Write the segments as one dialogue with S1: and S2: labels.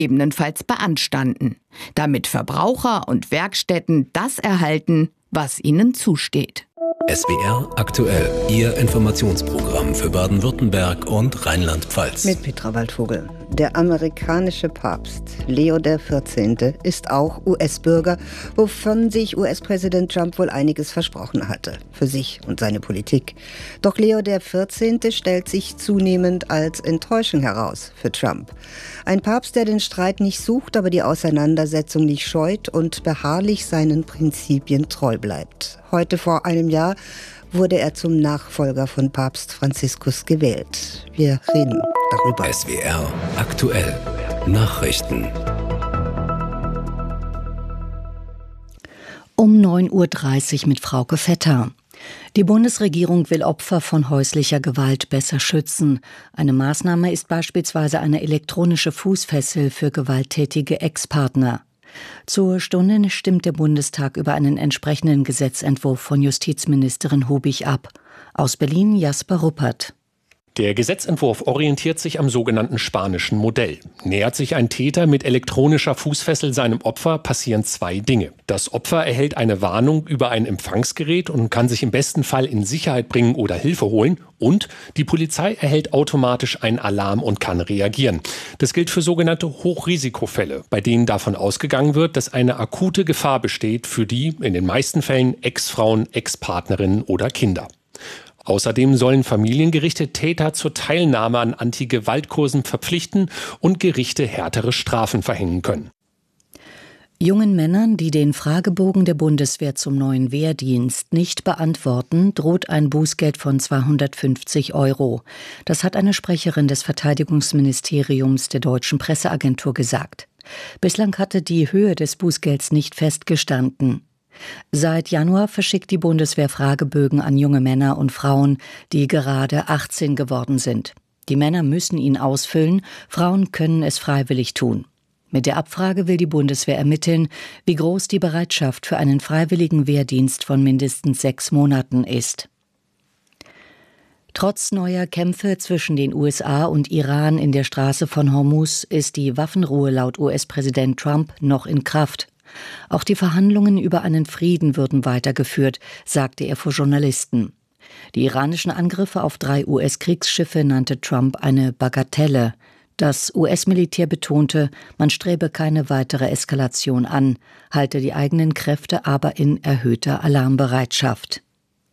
S1: gegebenenfalls beanstanden, damit Verbraucher und Werkstätten das erhalten, was ihnen zusteht.
S2: SWR aktuell, Ihr Informationsprogramm für Baden-Württemberg und Rheinland-Pfalz.
S3: Mit Petra Waldvogel. Der amerikanische Papst Leo XIV. Ist auch US-Bürger, wovon sich US-Präsident Trump wohl einiges versprochen hatte. Für sich und seine Politik. Doch Leo XIV. Stellt sich zunehmend als Enttäuschung heraus für Trump. Ein Papst, der den Streit nicht sucht, aber die Auseinandersetzung nicht scheut und beharrlich seinen Prinzipien treu bleibt. Heute vor einem Jahr wurde er zum Nachfolger von Papst Franziskus gewählt. Wir reden darüber.
S2: SWR aktuell. Nachrichten.
S4: Um 9:30 Uhr mit Frauke Vetter. Die Bundesregierung will Opfer von häuslicher Gewalt besser schützen. Eine Maßnahme ist beispielsweise eine elektronische Fußfessel für gewalttätige Ex-Partner. Zur Stunde stimmt der Bundestag über einen entsprechenden Gesetzentwurf von Justizministerin Hubig ab. Aus Berlin Jasper Ruppert.
S5: Der Gesetzentwurf orientiert sich am sogenannten spanischen Modell. Nähert sich ein Täter mit elektronischer Fußfessel seinem Opfer, passieren zwei Dinge. Das Opfer erhält eine Warnung über ein Empfangsgerät und kann sich im besten Fall in Sicherheit bringen oder Hilfe holen. Und die Polizei erhält automatisch einen Alarm und kann reagieren. Das gilt für sogenannte Hochrisikofälle, bei denen davon ausgegangen wird, dass eine akute Gefahr besteht für die, in den meisten Fällen, Ex-Frauen, Ex-Partnerinnen oder Kinder. Außerdem sollen Familiengerichte Täter zur Teilnahme an Anti-Gewalt-Kursen verpflichten und Gerichte härtere Strafen verhängen können.
S4: Jungen Männern, die den Fragebogen der Bundeswehr zum neuen Wehrdienst nicht beantworten, droht ein Bußgeld von 250 €. Das hat eine Sprecherin des Verteidigungsministeriums der Deutschen Presseagentur gesagt. Bislang hatte die Höhe des Bußgelds nicht festgestanden. Seit Januar verschickt die Bundeswehr Fragebögen an junge Männer und Frauen, die gerade 18 geworden sind. Die Männer müssen ihn ausfüllen, Frauen können es freiwillig tun. Mit der Abfrage will die Bundeswehr ermitteln, wie groß die Bereitschaft für einen freiwilligen Wehrdienst von mindestens 6 Monaten ist. Trotz neuer Kämpfe zwischen den USA und Iran in der Straße von Hormuz ist die Waffenruhe laut US-Präsident Trump noch in Kraft. Auch die Verhandlungen über einen Frieden würden weitergeführt, sagte er vor Journalisten. Die iranischen Angriffe auf 3 US-Kriegsschiffe nannte Trump eine Bagatelle. Das US-Militär betonte, man strebe keine weitere Eskalation an, halte die eigenen Kräfte aber in erhöhter Alarmbereitschaft.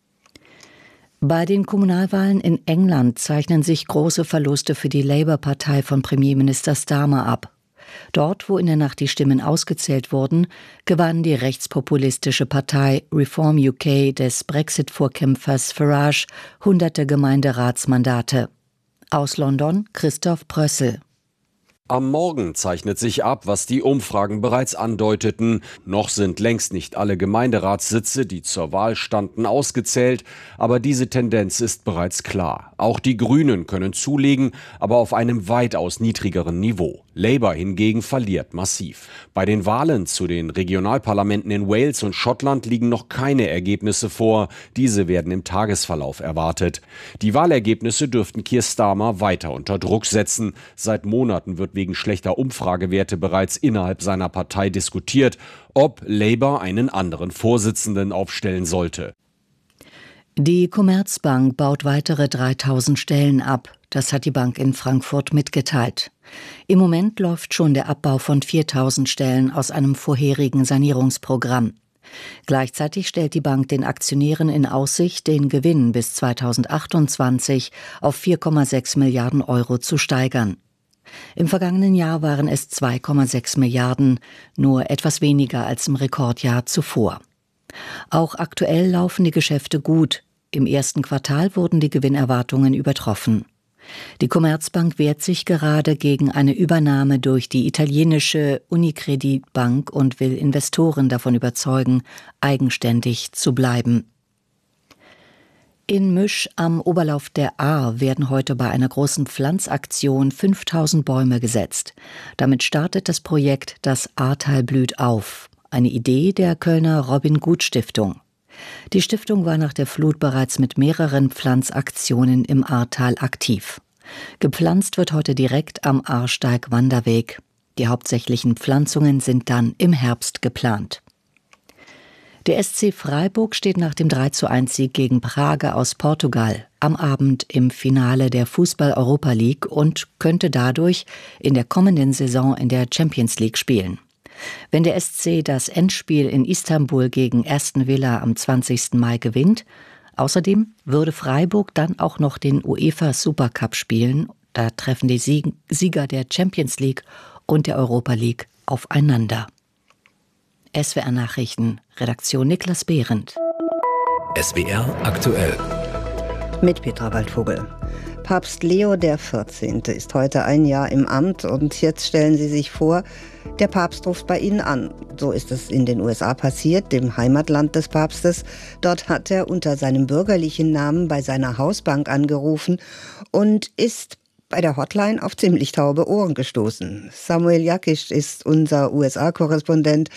S4: Bei den Kommunalwahlen in England zeichnen sich große Verluste für die Labour-Partei von Premierminister Starmer ab. Dort, wo in der Nacht die Stimmen ausgezählt wurden, gewann die rechtspopulistische Partei Reform UK des Brexit-Vorkämpfers Farage hunderte Gemeinderatsmandate. Aus London Christoph Prössel.
S6: Am Morgen zeichnet sich ab, was die Umfragen bereits andeuteten. Noch sind längst nicht alle Gemeinderatssitze, die zur Wahl standen, ausgezählt. Aber diese Tendenz ist bereits klar. Auch die Grünen können zulegen, aber auf einem weitaus niedrigeren Niveau. Labour hingegen verliert massiv. Bei den Wahlen zu den Regionalparlamenten in Wales und Schottland liegen noch keine Ergebnisse vor. Diese werden im Tagesverlauf erwartet. Die Wahlergebnisse dürften Keir Starmer weiter unter Druck setzen. Seit Monaten wird wegen schlechter Umfragewerte bereits innerhalb seiner Partei diskutiert, ob Labour einen anderen Vorsitzenden aufstellen sollte.
S4: Die Commerzbank baut weitere 3.000 Stellen ab. Das hat die Bank in Frankfurt mitgeteilt. Im Moment läuft schon der Abbau von 4.000 Stellen aus einem vorherigen Sanierungsprogramm. Gleichzeitig stellt die Bank den Aktionären in Aussicht, den Gewinn bis 2028 auf 4,6 Milliarden € zu steigern. Im vergangenen Jahr waren es 2,6 Milliarden, nur etwas weniger als im Rekordjahr zuvor. Auch aktuell laufen die Geschäfte gut. Im ersten Quartal wurden die Gewinnerwartungen übertroffen. Die Commerzbank wehrt sich gerade gegen eine Übernahme durch die italienische Unicredit Bank und will Investoren davon überzeugen, eigenständig zu bleiben. In Müsch am Oberlauf der Ahr werden heute bei einer großen Pflanzaktion 5.000 Bäume gesetzt. Damit startet das Projekt Das Ahrtal blüht auf, eine Idee der Kölner Robin Gut Stiftung. Die Stiftung war nach der Flut bereits mit mehreren Pflanzaktionen im Ahrtal aktiv. Gepflanzt wird heute direkt am Ahrsteig-Wanderweg. Die hauptsächlichen Pflanzungen sind dann im Herbst geplant. Der SC Freiburg steht nach dem 3:1-Sieg gegen Braga aus Portugal am Abend im Finale der Fußball-Europa League und könnte dadurch in der kommenden Saison in der Champions League spielen. Wenn der SC das Endspiel in Istanbul gegen Aston Villa am 20. Mai gewinnt, außerdem würde Freiburg dann auch noch den UEFA Supercup spielen. Da treffen die Sieger der Champions League und der Europa League aufeinander. SWR Nachrichten, Redaktion Niklas Behrendt.
S2: SWR aktuell.
S3: Mit Petra Waldvogel. Papst Leo XIV. Ist heute ein Jahr im Amt und jetzt stellen Sie sich vor, der Papst ruft bei Ihnen an. So ist es in den USA passiert, dem Heimatland des Papstes. Dort hat er unter seinem bürgerlichen Namen bei seiner Hausbank angerufen und ist bei der Hotline auf ziemlich taube Ohren gestoßen. Samuel Jakisch ist unser USA-Korrespondent.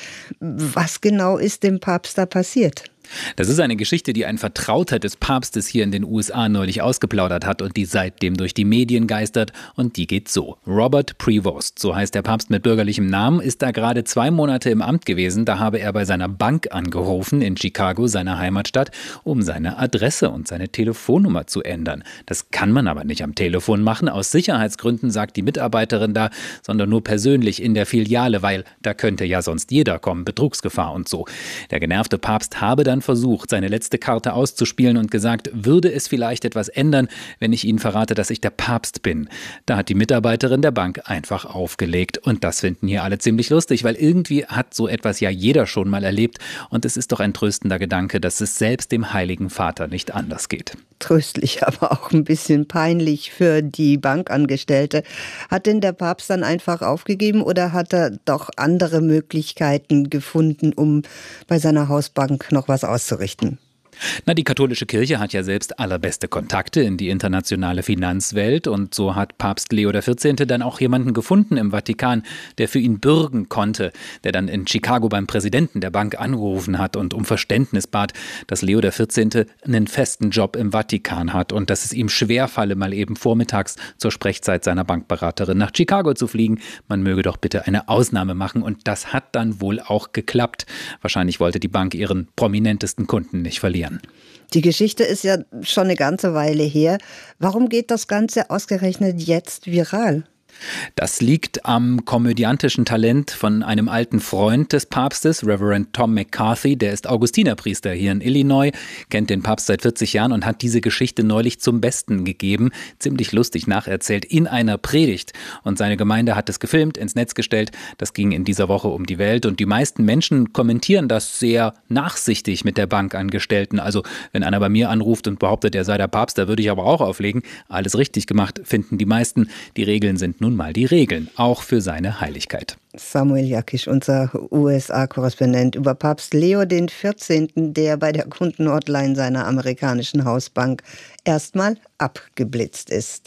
S3: Was genau ist dem Papst da passiert?
S7: Das ist eine Geschichte, die ein Vertrauter des Papstes hier in den USA neulich ausgeplaudert hat und die seitdem durch die Medien geistert. Und die geht so. Robert Prevost, so heißt der Papst mit bürgerlichem Namen, ist da gerade 2 Monate im Amt gewesen. Da habe er bei seiner Bank angerufen in Chicago, seiner Heimatstadt, um seine Adresse und seine Telefonnummer zu ändern. Das kann man aber nicht am Telefon machen, aus Sicherheitsgründen, sagt die Mitarbeiterin da, sondern nur persönlich in der Filiale, weil da könnte ja sonst jeder kommen, Betrugsgefahr und so. Der genervte Papst habe dann versucht, seine letzte Karte auszuspielen und gesagt, würde es vielleicht etwas ändern, wenn ich Ihnen verrate, dass ich der Papst bin. Da hat die Mitarbeiterin der Bank einfach aufgelegt und das finden hier alle ziemlich lustig, weil irgendwie hat so etwas ja jeder schon mal erlebt und es ist doch ein tröstender Gedanke, dass es selbst dem Heiligen Vater nicht anders geht.
S3: Tröstlich, aber auch ein bisschen peinlich für die Bankangestellte. Hat denn der Papst dann einfach aufgegeben oder hat er doch andere Möglichkeiten gefunden, um bei seiner Hausbank noch was auszurichten?
S7: Na, die katholische Kirche hat ja selbst allerbeste Kontakte in die internationale Finanzwelt und so hat Papst Leo XIV. Dann auch jemanden gefunden im Vatikan, der für ihn bürgen konnte, der dann in Chicago beim Präsidenten der Bank angerufen hat und um Verständnis bat, dass Leo XIV. Einen festen Job im Vatikan hat und dass es ihm schwerfalle, mal eben vormittags zur Sprechzeit seiner Bankberaterin nach Chicago zu fliegen. Man möge doch bitte eine Ausnahme machen und das hat dann wohl auch geklappt. Wahrscheinlich wollte die Bank ihren prominentesten Kunden nicht verlieren.
S3: Die Geschichte ist ja schon eine ganze Weile her. Warum geht das Ganze ausgerechnet jetzt viral?
S7: Das liegt am komödiantischen Talent von einem alten Freund des Papstes, Reverend Tom McCarthy. Der ist Augustinerpriester hier in Illinois, kennt den Papst seit 40 Jahren und hat diese Geschichte neulich zum Besten gegeben. Ziemlich lustig nacherzählt in einer Predigt. Und seine Gemeinde hat es gefilmt, ins Netz gestellt. Das ging in dieser Woche um die Welt. Und die meisten Menschen kommentieren das sehr nachsichtig mit der Bankangestellten. Also wenn einer bei mir anruft und behauptet, er sei der Papst, da würde ich aber auch auflegen. Alles richtig gemacht, finden die meisten. Die Regeln sind nun mal die Regeln, auch für seine Heiligkeit.
S3: Samuel Jakisch, unser USA-Korrespondent über Papst Leo XIV., der bei der Kundenhotline seiner amerikanischen Hausbank erstmal abgeblitzt ist.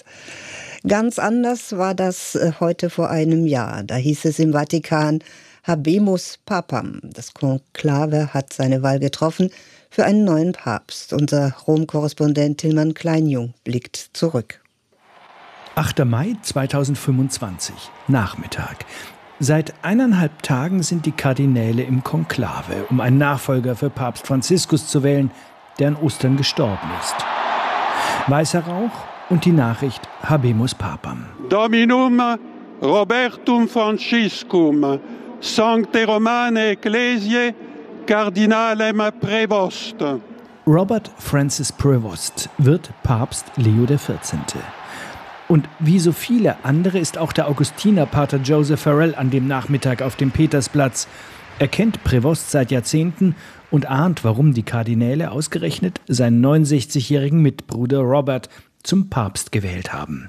S3: Ganz anders war das heute vor einem Jahr. Da hieß es im Vatikan, Habemus Papam. Das Konklave hat seine Wahl getroffen für einen neuen Papst. Unser Rom-Korrespondent Tilman Kleinjung blickt zurück.
S8: 8. Mai 2025, Nachmittag. Seit 1,5 Tagen sind die Kardinäle im Konklave, um einen Nachfolger für Papst Franziskus zu wählen, der an Ostern gestorben ist. Weißer Rauch und die Nachricht Habemus Papam.
S9: Dominum Robertum Franciscum, Sancte Romane Ecclesiae, Cardinalem Prevost.
S8: Robert Francis Prevost wird Papst Leo XIV. Und wie so viele andere ist auch der Augustinerpater Joseph Farrell an dem Nachmittag auf dem Petersplatz. Er kennt Prevost seit Jahrzehnten und ahnt, warum die Kardinäle ausgerechnet seinen 69-jährigen Mitbruder Robert zum Papst gewählt haben.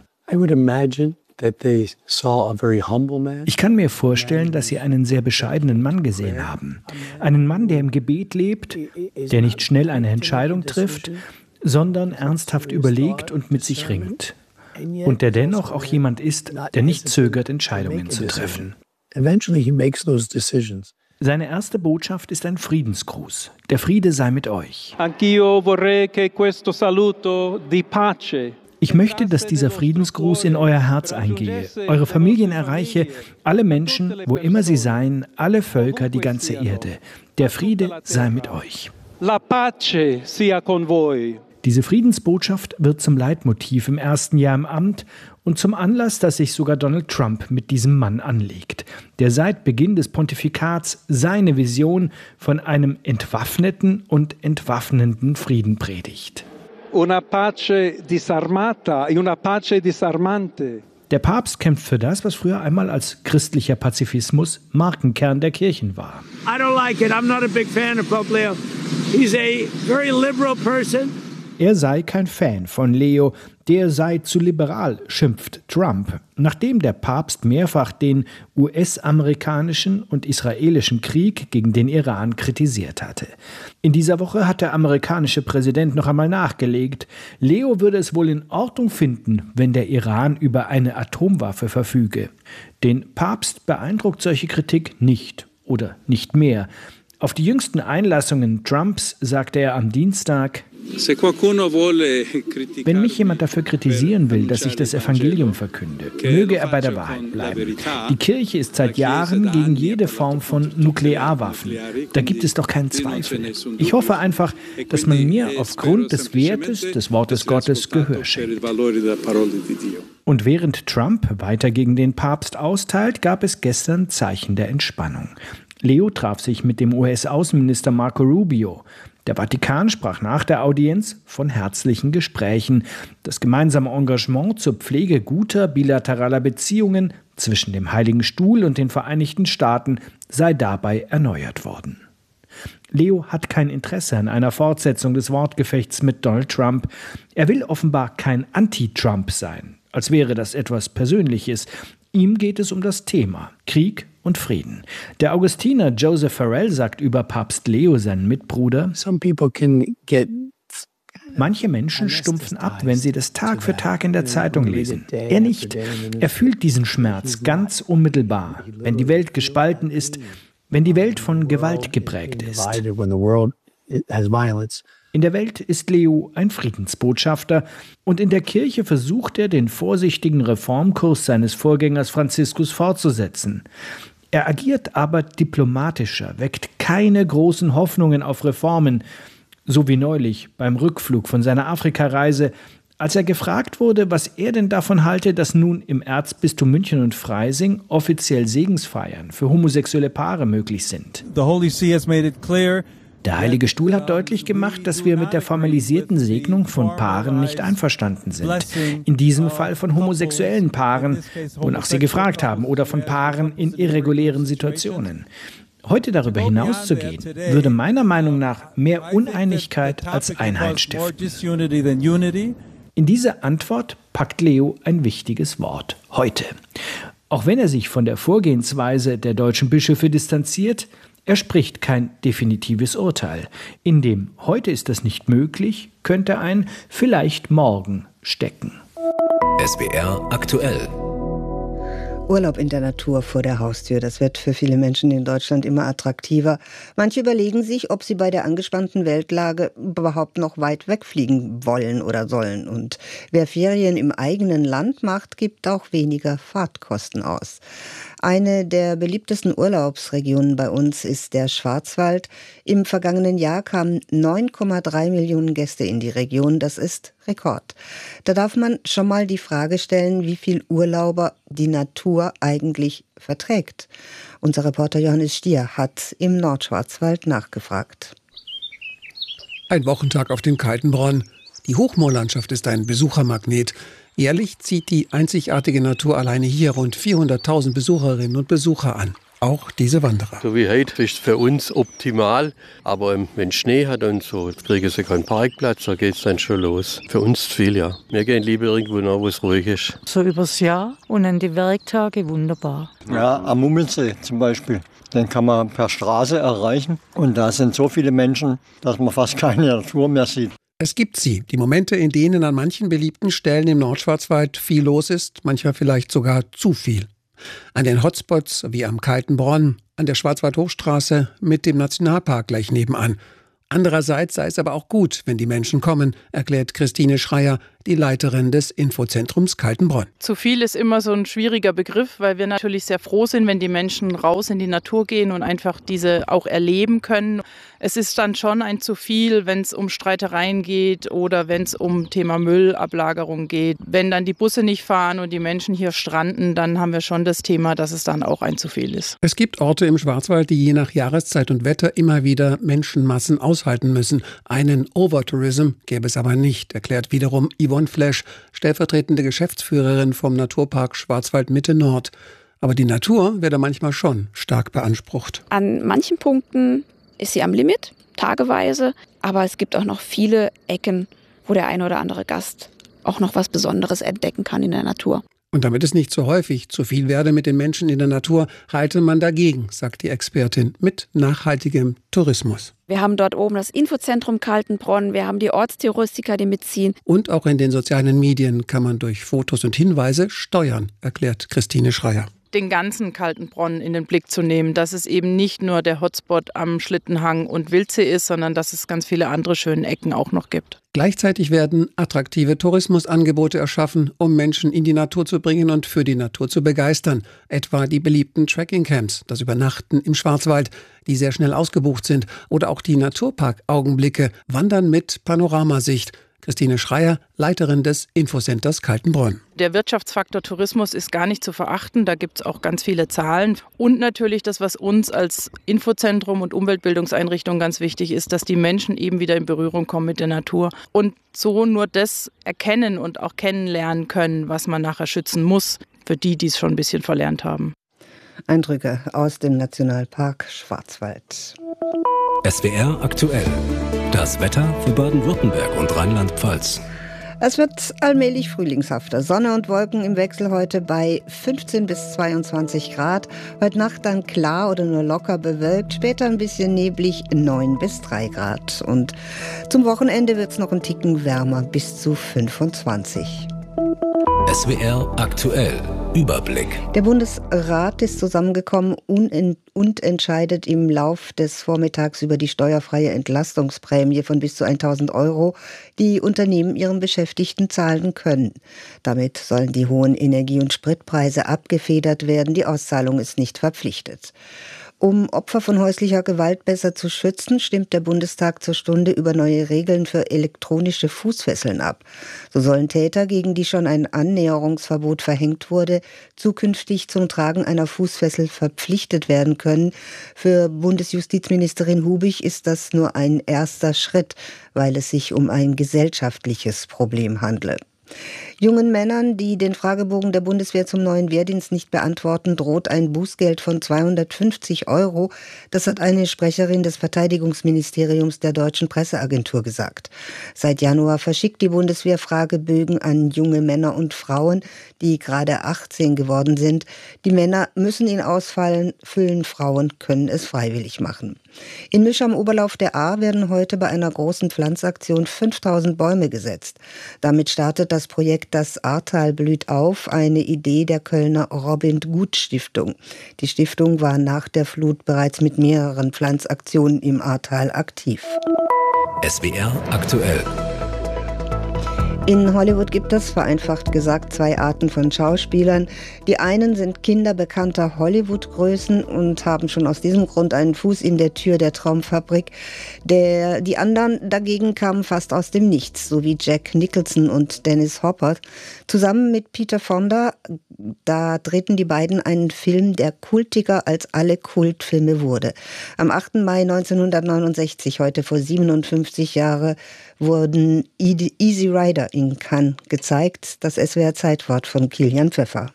S8: Ich kann mir vorstellen, dass sie einen sehr bescheidenen Mann gesehen haben. Einen Mann, der im Gebet lebt, der nicht schnell eine Entscheidung trifft, sondern ernsthaft überlegt und mit sich ringt. Und der dennoch auch jemand ist, der nicht zögert, Entscheidungen zu treffen. Seine erste Botschaft ist ein Friedensgruß. Der Friede sei mit euch.
S9: Anch'io vorrei che questo saluto di pace.
S8: Ich möchte, dass dieser Friedensgruß in euer Herz eingehe, eure Familien erreiche, alle Menschen, wo immer sie seien, alle Völker, die ganze Erde. Der Friede sei mit euch.
S9: La pace sia con voi.
S8: Diese Friedensbotschaft wird zum Leitmotiv im ersten Jahr im Amt und zum Anlass, dass sich sogar Donald Trump mit diesem Mann anlegt, der seit Beginn des Pontifikats seine Vision von einem entwaffneten und entwaffnenden Frieden predigt.
S9: Una pace disarmata e una pace disarmante.
S8: Der Papst kämpft für das, was früher einmal als christlicher Pazifismus Markenkern der Kirchen war.
S10: I don't like it. I'm not a big fan of Pope Leo. He's a very liberal person.
S8: Er sei kein Fan von Leo, der sei zu liberal, schimpft Trump, nachdem der Papst mehrfach den US-amerikanischen und israelischen Krieg gegen den Iran kritisiert hatte. In dieser Woche hat der amerikanische Präsident noch einmal nachgelegt, Leo würde es wohl in Ordnung finden, wenn der Iran über eine Atomwaffe verfüge. Den Papst beeindruckt solche Kritik nicht oder nicht mehr. Auf die jüngsten Einlassungen Trumps sagte er am Dienstag: Wenn mich jemand dafür kritisieren will, dass ich das Evangelium verkünde, möge er bei der Wahrheit bleiben. Die Kirche ist seit Jahren gegen jede Form von Nuklearwaffen. Da gibt es doch keinen Zweifel. Ich hoffe einfach, dass man mir aufgrund des Wertes des Wortes Gottes Gehör schenkt. Und während Trump weiter gegen den Papst austeilt, gab es gestern Zeichen der Entspannung. Leo traf sich mit dem US-Außenminister Marco Rubio. Der Vatikan sprach nach der Audienz von herzlichen Gesprächen. Das gemeinsame Engagement zur Pflege guter bilateraler Beziehungen zwischen dem Heiligen Stuhl und den Vereinigten Staaten sei dabei erneuert worden. Leo hat kein Interesse an einer Fortsetzung des Wortgefechts mit Donald Trump. Er will offenbar kein Anti-Trump sein, als wäre das etwas Persönliches. Ihm geht es um das Thema Krieg und Frieden. Der Augustiner Joseph Farrell sagt über Papst Leo, seinen Mitbruder: Manche Menschen stumpfen ab, wenn sie das Tag für Tag in der Zeitung lesen. Er nicht. Er fühlt diesen Schmerz ganz unmittelbar, wenn die Welt gespalten ist, wenn die Welt von Gewalt geprägt ist. In der Welt ist Leo ein Friedensbotschafter und in der Kirche versucht er, den vorsichtigen Reformkurs seines Vorgängers Franziskus fortzusetzen. Er agiert aber diplomatischer, weckt keine großen Hoffnungen auf Reformen, so wie neulich beim Rückflug von seiner Afrikareise, als er gefragt wurde, was er denn davon halte, dass nun im Erzbistum München und Freising offiziell Segensfeiern für homosexuelle Paare möglich sind.
S11: The Holy See has made it clear.
S8: Der Heilige Stuhl hat deutlich gemacht, dass wir mit der formalisierten Segnung von Paaren nicht einverstanden sind. In diesem Fall von homosexuellen Paaren, wonach sie gefragt haben, oder von Paaren in irregulären Situationen. Heute darüber hinauszugehen, würde meiner Meinung nach mehr Uneinigkeit als Einheit stiften. In diese Antwort packt Leo ein wichtiges Wort: heute. Auch wenn er sich von der Vorgehensweise der deutschen Bischöfe distanziert, er spricht kein definitives Urteil. In dem heute ist das nicht möglich, könnte ein vielleicht morgen stecken.
S2: SWR aktuell.
S3: Urlaub in der Natur vor der Haustür, das wird für viele Menschen in Deutschland immer attraktiver. Manche überlegen sich, ob sie bei der angespannten Weltlage überhaupt noch weit wegfliegen wollen oder sollen. Und wer Ferien im eigenen Land macht, gibt auch weniger Fahrtkosten aus. Eine der beliebtesten Urlaubsregionen bei uns ist der Schwarzwald. Im vergangenen Jahr kamen 9,3 Millionen Gäste in die Region. Das ist Rekord. Da darf man schon mal die Frage stellen, wie viel Urlauber die Natur eigentlich verträgt. Unser Reporter Johannes Stier hat im Nordschwarzwald nachgefragt.
S12: Ein Wochentag auf dem Kaltenbronn. Die Hochmoorlandschaft ist ein Besuchermagnet. Jährlich zieht die einzigartige Natur alleine hier rund 400.000 Besucherinnen und Besucher an. Auch diese Wanderer.
S13: So wie heute ist für uns optimal. Aber wenn Schnee hat und so, kriegen sie keinen Parkplatz, da geht es dann schon los. Für uns zu viel, ja. Wir gehen lieber irgendwo nach, wo es ruhig ist.
S14: So übers Jahr und an die Werktage wunderbar.
S15: Ja, am Mummelsee zum Beispiel. Den kann man per Straße erreichen. Und da sind so viele Menschen, dass man fast keine Natur mehr sieht.
S12: Es gibt sie, die Momente, in denen an manchen beliebten Stellen im Nordschwarzwald viel los ist, manchmal vielleicht sogar zu viel. An den Hotspots wie am Kaltenbronn, an der Schwarzwald-Hochstraße mit dem Nationalpark gleich nebenan. Andererseits sei es aber auch gut, wenn die Menschen kommen, erklärt Christine Schreier, die Leiterin des Infozentrums Kaltenbronn.
S14: Zu viel ist immer so ein schwieriger Begriff, weil wir natürlich sehr froh sind, wenn die Menschen raus in die Natur gehen und einfach diese auch erleben können. Es ist dann schon ein zu viel, wenn es um Streitereien geht oder wenn es um Thema Müllablagerung geht. Wenn dann die Busse nicht fahren und die Menschen hier stranden, dann haben wir schon das Thema, dass es dann auch ein zu viel ist.
S12: Es gibt Orte im Schwarzwald, die je nach Jahreszeit und Wetter immer wieder Menschenmassen aushalten müssen. Einen Overtourism gäbe es aber nicht, erklärt wiederum Yvonne Flesch, stellvertretende Geschäftsführerin vom Naturpark Schwarzwald Mitte Nord. Aber die Natur werde manchmal schon stark beansprucht.
S16: An manchen Punkten ist sie am Limit, tageweise. Aber es gibt auch noch viele Ecken, wo der ein oder andere Gast auch noch was Besonderes entdecken kann in der Natur.
S12: Und damit es nicht so häufig zu viel werde mit den Menschen in der Natur, halte man dagegen, sagt die Expertin, mit nachhaltigem Tourismus.
S16: Wir haben dort oben das Infozentrum Kaltenbronn, wir haben die Ortstouristiker, die mitziehen.
S12: Und auch in den sozialen Medien kann man durch Fotos und Hinweise steuern, erklärt Christine Schreier.
S14: Den ganzen Kaltenbronn in den Blick zu nehmen, dass es eben nicht nur der Hotspot am Schlittenhang und Wildsee ist, sondern dass es ganz viele andere schöne Ecken auch noch gibt.
S12: Gleichzeitig werden attraktive Tourismusangebote erschaffen, um Menschen in die Natur zu bringen und für die Natur zu begeistern. Etwa die beliebten Trekking-Camps, das Übernachten im Schwarzwald, die sehr schnell ausgebucht sind. Oder auch die Naturpark-Augenblicke, Wandern mit Panoramasicht. Christine Schreier, Leiterin des Infocenters Kaltenbronn.
S14: Der Wirtschaftsfaktor Tourismus ist gar nicht zu verachten. Da gibt es auch ganz viele Zahlen. Und natürlich das, was uns als Infozentrum und Umweltbildungseinrichtung ganz wichtig ist, dass die Menschen eben wieder in Berührung kommen mit der Natur und so nur das erkennen und auch kennenlernen können, was man nachher schützen muss, für die, die es schon ein bisschen verlernt haben.
S3: Eindrücke aus dem Nationalpark Schwarzwald.
S2: SWR aktuell. Das Wetter für Baden-Württemberg und Rheinland-Pfalz.
S3: Es wird allmählich frühlingshafter. Sonne und Wolken im Wechsel heute bei 15 bis 22 Grad. Heute Nacht dann klar oder nur locker bewölkt. Später ein bisschen neblig, 9 bis 3 Grad. Und zum Wochenende wird es noch ein Ticken wärmer, bis zu 25.
S2: SWR aktuell. Überblick.
S3: Der Bundesrat ist zusammengekommen und entscheidet im Lauf des Vormittags über die steuerfreie Entlastungsprämie von bis zu 1.000 €, die Unternehmen ihren Beschäftigten zahlen können. Damit sollen die hohen Energie- und Spritpreise abgefedert werden. Die Auszahlung ist nicht verpflichtet. Um Opfer von häuslicher Gewalt besser zu schützen, stimmt der Bundestag zur Stunde über neue Regeln für elektronische Fußfesseln ab. So sollen Täter, gegen die schon ein Annäherungsverbot verhängt wurde, zukünftig zum Tragen einer Fußfessel verpflichtet werden können. Für Bundesjustizministerin Hubig ist das nur ein erster Schritt, weil es sich um ein gesellschaftliches Problem handle. Jungen Männern, die den Fragebogen der Bundeswehr zum neuen Wehrdienst nicht beantworten, droht ein Bußgeld von 250 €. Das hat eine Sprecherin des Verteidigungsministeriums der Deutschen Presseagentur gesagt. Seit Januar verschickt die Bundeswehr Fragebögen an junge Männer und Frauen, die gerade 18 geworden sind. Die Männer müssen ihn ausfüllen, Frauen können es freiwillig machen. In Misch am Oberlauf der Ahr werden heute bei einer großen Pflanzaktion 5000 Bäume gesetzt. Damit startet das Projekt Das Ahrtal blüht auf, eine Idee der Kölner Robin Gut Stiftung. Die Stiftung war nach der Flut bereits mit mehreren Pflanzaktionen im Ahrtal aktiv.
S2: SWR aktuell.
S3: In Hollywood gibt es, vereinfacht gesagt, 2 Arten von Schauspielern. Die einen sind Kinder bekannter Hollywood-Größen und haben schon aus diesem Grund einen Fuß in der Tür der Traumfabrik. Die anderen dagegen kamen fast aus dem Nichts, so wie Jack Nicholson und Dennis Hopper. Zusammen mit Peter Fonda, da drehten die beiden einen Film, der kultiger als alle Kultfilme wurde. Am 8. Mai 1969, heute vor 57 Jahren, wurden Easy Rider in Cannes gezeigt. Das SWR-Zeitwort von Kilian Pfeffer.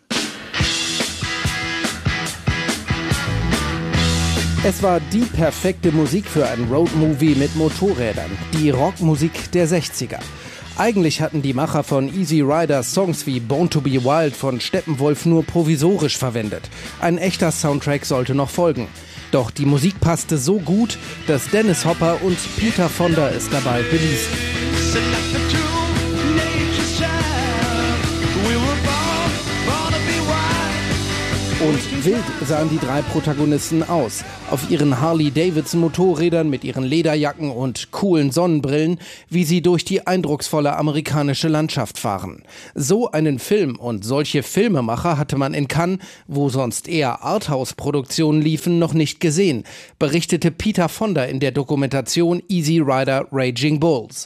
S17: Es war die perfekte Musik für ein Roadmovie mit Motorrädern. Die Rockmusik der 60er. Eigentlich hatten die Macher von Easy Rider Songs wie Born to be Wild von Steppenwolf nur provisorisch verwendet. Ein echter Soundtrack sollte noch folgen. Doch die Musik passte so gut, dass Dennis Hopper und Peter Fonda es dabei bewiesen. Und Wild sahen die 3 Protagonisten aus. Auf ihren Harley-Davidson-Motorrädern mit ihren Lederjacken und coolen Sonnenbrillen, wie sie durch die eindrucksvolle amerikanische Landschaft fahren. So einen Film und solche Filmemacher hatte man in Cannes, wo sonst eher Arthouse-Produktionen liefen, noch nicht gesehen, berichtete Peter Fonda in der Dokumentation Easy Rider Raging Bulls.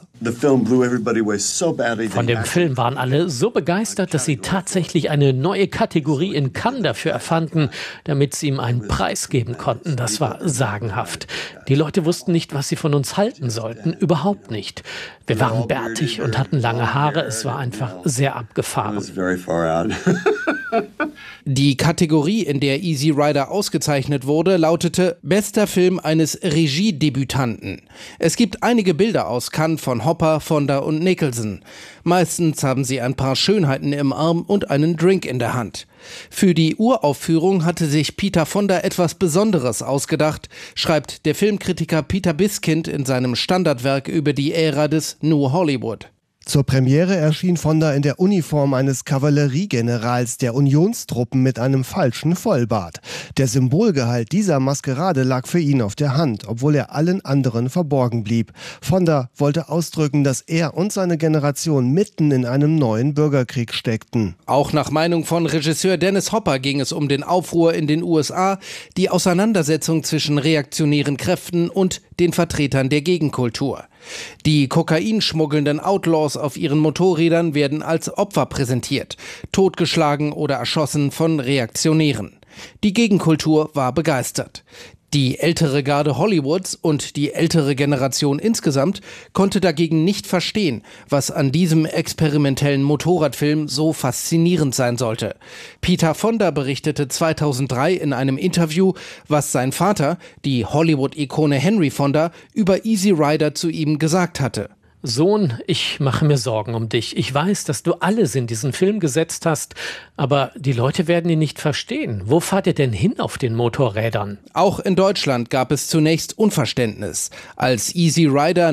S18: Von dem Film waren alle so begeistert, dass sie tatsächlich eine neue Kategorie in Cannes dafür erfanden, damit sie ihm einen Preis geben konnten. Das war sagenhaft. Die Leute wussten nicht, was sie von uns halten sollten. Überhaupt nicht. Wir waren bärtig und hatten lange Haare. Es war einfach sehr abgefahren.
S17: Die Kategorie, in der Easy Rider ausgezeichnet wurde, lautete Bester Film eines Regiedebütanten. Es gibt einige Bilder aus Cannes von Hopper, Fonda und Nicholson. Meistens haben sie ein paar Schönheiten im Arm und einen Drink in der Hand. Für die Uraufführung hatte sich Peter Fonda etwas Besonderes ausgedacht, schreibt der Filmkritiker Peter Biskind in seinem Standardwerk über die Ära des New Hollywood.
S19: Zur Premiere erschien Fonda in der Uniform eines Kavalleriegenerals der Unionstruppen mit einem falschen Vollbart. Der Symbolgehalt dieser Maskerade lag für ihn auf der Hand, obwohl er allen anderen verborgen blieb. Fonda wollte ausdrücken, dass er und seine Generation mitten in einem neuen Bürgerkrieg steckten.
S17: Auch nach Meinung von Regisseur Dennis Hopper ging es um den Aufruhr in den USA, die Auseinandersetzung zwischen reaktionären Kräften und den Vertretern der Gegenkultur. Die kokainschmuggelnden Outlaws auf ihren Motorrädern werden als Opfer präsentiert, totgeschlagen oder erschossen von Reaktionären. Die Gegenkultur war begeistert. Die ältere Garde Hollywoods und die ältere Generation insgesamt konnte dagegen nicht verstehen, was an diesem experimentellen Motorradfilm so faszinierend sein sollte. Peter Fonda berichtete 2003 in einem Interview, was sein Vater, die Hollywood-Ikone Henry Fonda, über Easy Rider zu ihm gesagt hatte.
S18: Sohn, ich mache mir Sorgen um dich. Ich weiß, dass du alles in diesen Film gesetzt hast, aber die Leute werden ihn nicht verstehen. Wo fahrt ihr denn hin auf den Motorrädern?
S17: Auch in Deutschland gab es zunächst Unverständnis. Als Easy Rider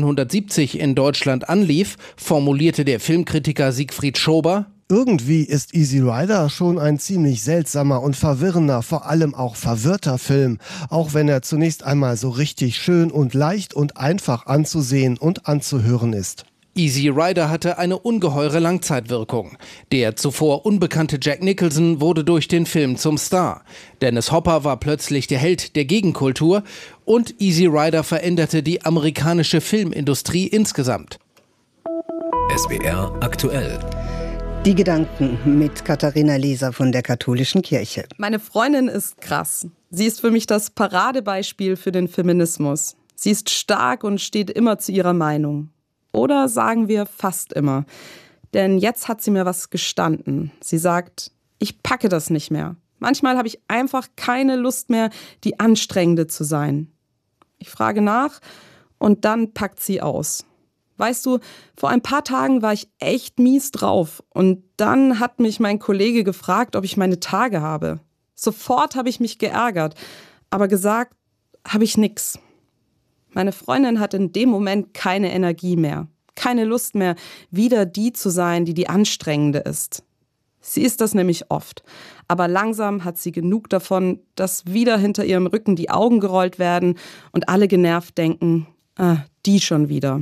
S17: 1970 in Deutschland anlief, formulierte der Filmkritiker Siegfried Schober:
S19: Irgendwie ist Easy Rider schon ein ziemlich seltsamer und verwirrender, vor allem auch verwirrter Film, auch wenn er zunächst einmal so richtig schön und leicht und einfach anzusehen und anzuhören ist.
S17: Easy Rider hatte eine ungeheure Langzeitwirkung. Der zuvor unbekannte Jack Nicholson wurde durch den Film zum Star. Dennis Hopper war plötzlich der Held der Gegenkultur und Easy Rider veränderte die amerikanische Filmindustrie insgesamt.
S2: SWR aktuell.
S3: Die Gedanken mit Katharina Leser von der Katholischen Kirche.
S20: Meine Freundin ist krass. Sie ist für mich das Paradebeispiel für den Feminismus. Sie ist stark und steht immer zu ihrer Meinung. Oder sagen wir fast immer. Denn jetzt hat sie mir was gestanden. Sie sagt, ich packe das nicht mehr. Manchmal habe ich einfach keine Lust mehr, die Anstrengende zu sein. Ich frage nach und dann packt sie aus. Weißt du, vor ein paar Tagen war ich echt mies drauf und dann hat mich mein Kollege gefragt, ob ich meine Tage habe. Sofort habe ich mich geärgert, aber gesagt habe ich nix. Meine Freundin hat in dem Moment keine Energie mehr, keine Lust mehr, wieder die zu sein, die Anstrengende ist. Sie ist das nämlich oft, aber langsam hat sie genug davon, dass wieder hinter ihrem Rücken die Augen gerollt werden und alle genervt denken, die schon wieder.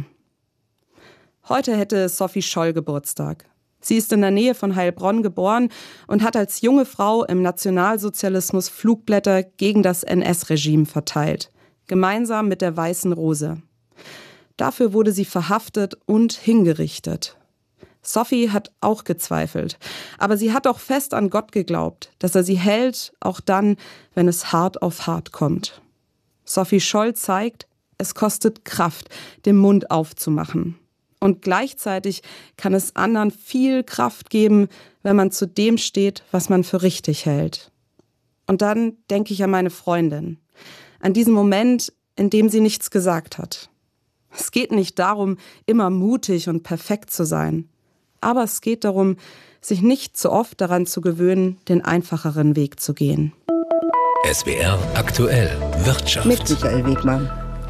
S20: Heute hätte Sophie Scholl Geburtstag. Sie ist in der Nähe von Heilbronn geboren und hat als junge Frau im Nationalsozialismus Flugblätter gegen das NS-Regime verteilt, gemeinsam mit der Weißen Rose. Dafür wurde sie verhaftet und hingerichtet. Sophie hat auch gezweifelt, aber sie hat auch fest an Gott geglaubt, dass er sie hält, auch dann, wenn es hart auf hart kommt. Sophie Scholl zeigt, es kostet Kraft, den Mund aufzumachen. Und gleichzeitig kann es anderen viel Kraft geben, wenn man zu dem steht, was man für richtig hält. Und dann denke ich an meine Freundin, an diesen Moment, in dem sie nichts gesagt hat. Es geht nicht darum, immer mutig und perfekt zu sein. Aber es geht darum, sich nicht zu oft daran zu gewöhnen, den einfacheren Weg zu gehen.
S2: SWR aktuell Wirtschaft.
S3: Mit Michael Wegmann.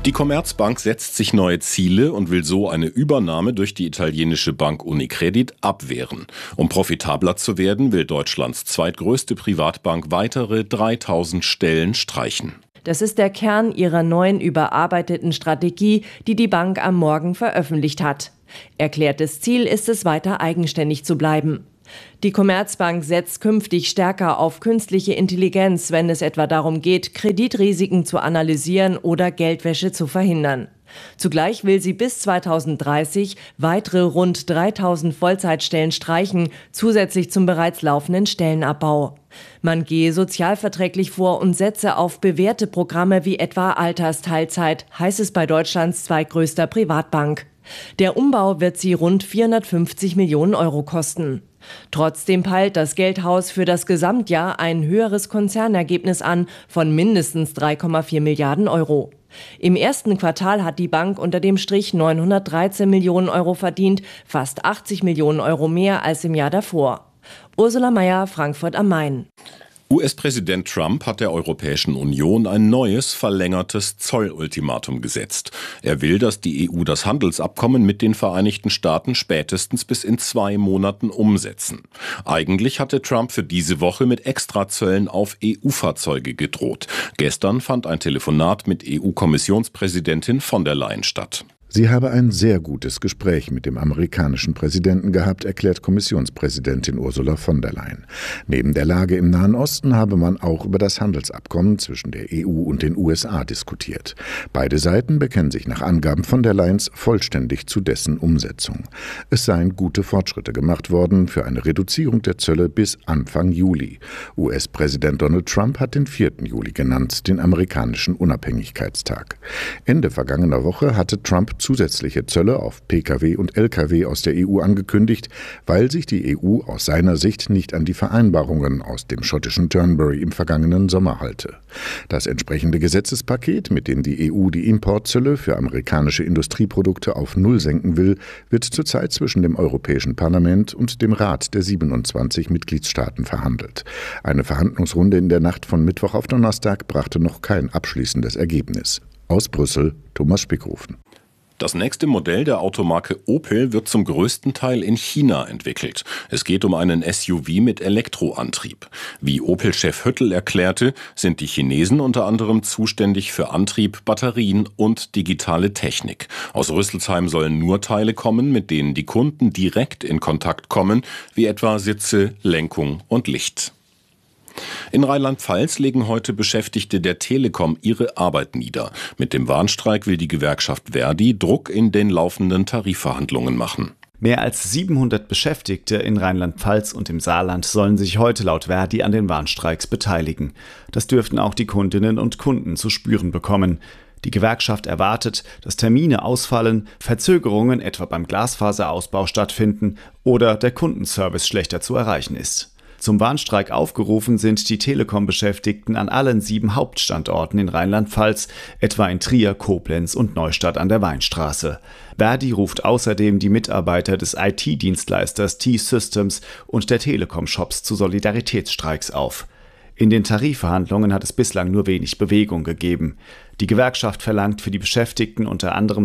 S21: Die Commerzbank setzt sich neue Ziele und will so eine Übernahme durch die italienische Bank Unicredit abwehren. Um profitabler zu werden, will Deutschlands zweitgrößte Privatbank weitere 3000 Stellen streichen.
S22: Das ist der Kern ihrer neuen überarbeiteten Strategie, die die Bank am Morgen veröffentlicht hat. Erklärtes Ziel ist es, weiter eigenständig zu bleiben. Die Commerzbank setzt künftig stärker auf künstliche Intelligenz, wenn es etwa darum geht, Kreditrisiken zu analysieren oder Geldwäsche zu verhindern. Zugleich will sie bis 2030 weitere rund 3000 Vollzeitstellen streichen, zusätzlich zum bereits laufenden Stellenabbau. Man gehe sozialverträglich vor und setze auf bewährte Programme wie etwa Altersteilzeit, heißt es bei Deutschlands zweitgrößter Privatbank. Der Umbau wird sie rund 450 Millionen Euro kosten. Trotzdem peilt das Geldhaus für das Gesamtjahr ein höheres Konzernergebnis an von mindestens 3,4 Milliarden Euro. Im ersten Quartal hat die Bank unter dem Strich 913 Millionen Euro verdient, fast 80 Millionen Euro mehr als im Jahr davor. Ursula Mayer, Frankfurt am Main.
S21: US-Präsident Trump hat der Europäischen Union ein neues, verlängertes Zollultimatum gesetzt. Er will, dass die EU das Handelsabkommen mit den Vereinigten Staaten spätestens bis in 2 Monaten umsetzen. Eigentlich hatte Trump für diese Woche mit Extrazöllen auf EU-Fahrzeuge gedroht. Gestern fand ein Telefonat mit EU-Kommissionspräsidentin von der Leyen statt.
S23: Sie habe ein sehr gutes Gespräch mit dem amerikanischen Präsidenten gehabt, erklärt Kommissionspräsidentin Ursula von der Leyen. Neben der Lage im Nahen Osten habe man auch über das Handelsabkommen zwischen der EU und den USA diskutiert. Beide Seiten bekennen sich nach Angaben von der Leyen vollständig zu dessen Umsetzung. Es seien gute Fortschritte gemacht worden für eine Reduzierung der Zölle bis Anfang Juli. US-Präsident Donald Trump hat den 4. Juli genannt, den amerikanischen Unabhängigkeitstag. Ende vergangener Woche hatte Trump zusätzliche Zölle auf Pkw und Lkw aus der EU angekündigt, weil sich die EU aus seiner Sicht nicht an die Vereinbarungen aus dem schottischen Turnberry im vergangenen Sommer halte. Das entsprechende Gesetzespaket, mit dem die EU die Importzölle für amerikanische Industrieprodukte auf Null senken will, wird zurzeit zwischen dem Europäischen Parlament und dem Rat der 27 Mitgliedstaaten verhandelt. Eine Verhandlungsrunde in der Nacht von Mittwoch auf Donnerstag brachte noch kein abschließendes Ergebnis. Aus Brüssel, Thomas Spickhofen.
S21: Das nächste Modell der Automarke Opel wird zum größten Teil in China entwickelt. Es geht um einen SUV mit Elektroantrieb. Wie Opel-Chef Höttl erklärte, sind die Chinesen unter anderem zuständig für Antrieb, Batterien und digitale Technik. Aus Rüsselsheim sollen nur Teile kommen, mit denen die Kunden direkt in Kontakt kommen, wie etwa Sitze, Lenkung und Licht. In Rheinland-Pfalz legen heute Beschäftigte der Telekom ihre Arbeit nieder. Mit dem Warnstreik will die Gewerkschaft Verdi Druck in den laufenden Tarifverhandlungen machen.
S24: Mehr als 700 Beschäftigte in Rheinland-Pfalz und im Saarland sollen sich heute laut Verdi an den Warnstreiks beteiligen. Das dürften auch die Kundinnen und Kunden zu spüren bekommen. Die Gewerkschaft erwartet, dass Termine ausfallen, Verzögerungen etwa beim Glasfaserausbau stattfinden oder der Kundenservice schlechter zu erreichen ist. Zum Warnstreik aufgerufen sind die Telekom-Beschäftigten an allen 7 Hauptstandorten in Rheinland-Pfalz, etwa in Trier, Koblenz und Neustadt an der Weinstraße. Verdi ruft außerdem die Mitarbeiter des IT-Dienstleisters T-Systems und der Telekom-Shops zu Solidaritätsstreiks auf. In den Tarifverhandlungen hat es bislang nur wenig Bewegung gegeben. Die Gewerkschaft verlangt für die Beschäftigten unter anderem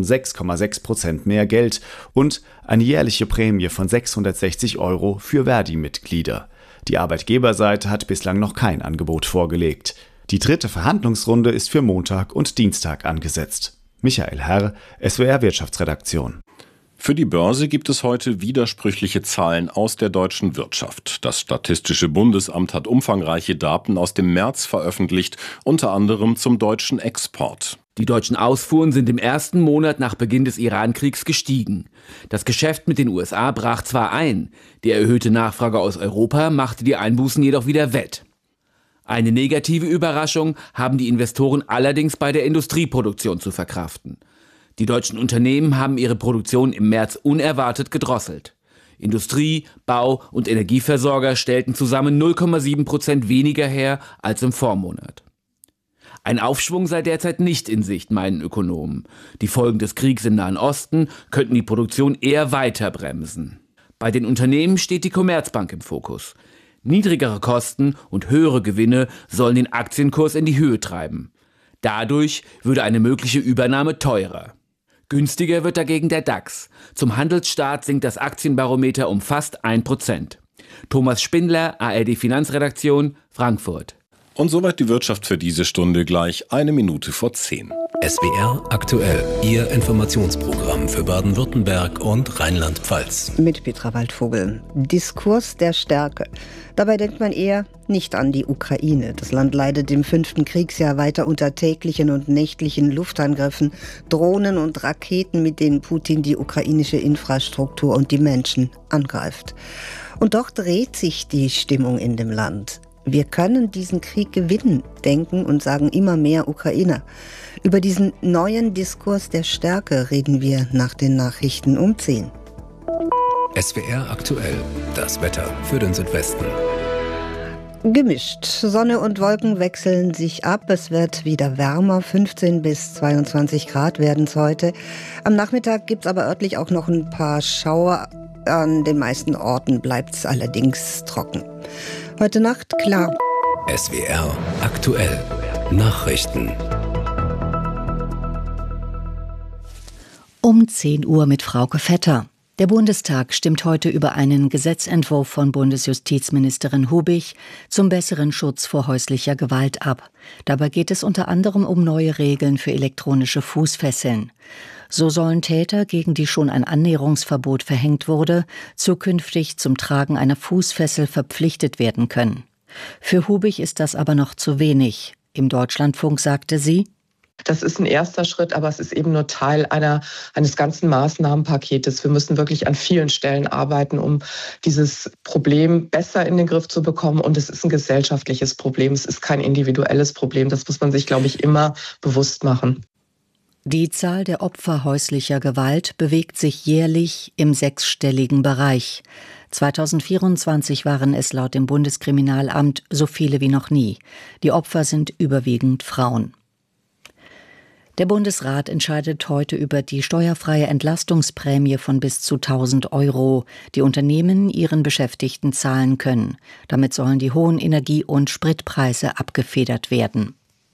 S24: 6,6% mehr Geld und eine jährliche Prämie von 660 € für Verdi-Mitglieder. Die Arbeitgeberseite hat bislang noch kein Angebot vorgelegt. Die 3. Verhandlungsrunde ist für Montag und Dienstag angesetzt. Michael Herr, SWR Wirtschaftsredaktion.
S21: Für die Börse gibt es heute widersprüchliche Zahlen aus der deutschen Wirtschaft. Das Statistische Bundesamt hat umfangreiche Daten aus dem März veröffentlicht, unter anderem zum deutschen Export.
S25: Die deutschen Ausfuhren sind im ersten Monat nach Beginn des Iran-Kriegs gestiegen. Das Geschäft mit den USA brach zwar ein, die erhöhte Nachfrage aus Europa machte die Einbußen jedoch wieder wett. Eine negative Überraschung haben die Investoren allerdings bei der Industrieproduktion zu verkraften. Die deutschen Unternehmen haben ihre Produktion im März unerwartet gedrosselt. Industrie, Bau und Energieversorger stellten zusammen 0,7% weniger her als im Vormonat. Ein Aufschwung sei derzeit nicht in Sicht, meinen Ökonomen. Die Folgen des Kriegs im Nahen Osten könnten die Produktion eher weiter bremsen. Bei den Unternehmen steht die Commerzbank im Fokus. Niedrigere Kosten und höhere Gewinne sollen den Aktienkurs in die Höhe treiben. Dadurch würde eine mögliche Übernahme teurer. Günstiger wird dagegen der DAX. Zum Handelsstart sinkt das Aktienbarometer um fast 1%. Thomas Spindler, ARD Finanzredaktion, Frankfurt.
S21: Und soweit die Wirtschaft für diese Stunde, gleich 9:01.
S2: SWR aktuell, Ihr Informationsprogramm für Baden-Württemberg und Rheinland-Pfalz.
S3: Mit Petra Waldvogel. Diskurs der Stärke. Dabei denkt man eher nicht an die Ukraine. Das Land leidet im 5. Kriegsjahr weiter unter täglichen und nächtlichen Luftangriffen, Drohnen und Raketen, mit denen Putin die ukrainische Infrastruktur und die Menschen angreift. Und doch dreht sich die Stimmung in dem Land. Wir können diesen Krieg gewinnen, denken und sagen immer mehr Ukrainer. Über diesen neuen Diskurs der Stärke reden wir nach den Nachrichten um 10.
S2: SWR aktuell, das Wetter für den Südwesten.
S3: Gemischt. Sonne und Wolken wechseln sich ab. Es wird wieder wärmer. 15 bis 22 Grad werden es heute. Am Nachmittag gibt es aber örtlich auch noch ein paar Schauer. An den meisten Orten bleibt es allerdings trocken. Heute Nacht klar.
S2: SWR aktuell. Nachrichten.
S1: Um 10 Uhr mit Frauke Vetter. Der Bundestag stimmt heute über einen Gesetzentwurf von Bundesjustizministerin Hubig zum besseren Schutz vor häuslicher Gewalt ab. Dabei geht es unter anderem um neue Regeln für elektronische Fußfesseln. So sollen Täter, gegen die schon ein Annäherungsverbot verhängt wurde, zukünftig zum Tragen einer Fußfessel verpflichtet werden können. Für Hubig ist das aber noch zu wenig. Im Deutschlandfunk sagte sie:
S4: Das ist ein erster Schritt, aber es ist eben nur Teil eines ganzen Maßnahmenpaketes. Wir müssen wirklich an vielen Stellen arbeiten, um dieses Problem besser in den Griff zu bekommen. Und es ist ein gesellschaftliches Problem. Es ist kein individuelles Problem. Das muss man sich, glaube ich, immer bewusst machen.
S1: Die Zahl der Opfer häuslicher Gewalt bewegt sich jährlich im 6-stelligen Bereich. 2024 waren es laut dem Bundeskriminalamt so viele wie noch nie. Die Opfer sind überwiegend Frauen. Der Bundesrat entscheidet heute über die steuerfreie Entlastungsprämie von bis zu 1.000 €, die Unternehmen ihren Beschäftigten zahlen können. Damit sollen die hohen Energie- und Spritpreise abgefedert werden.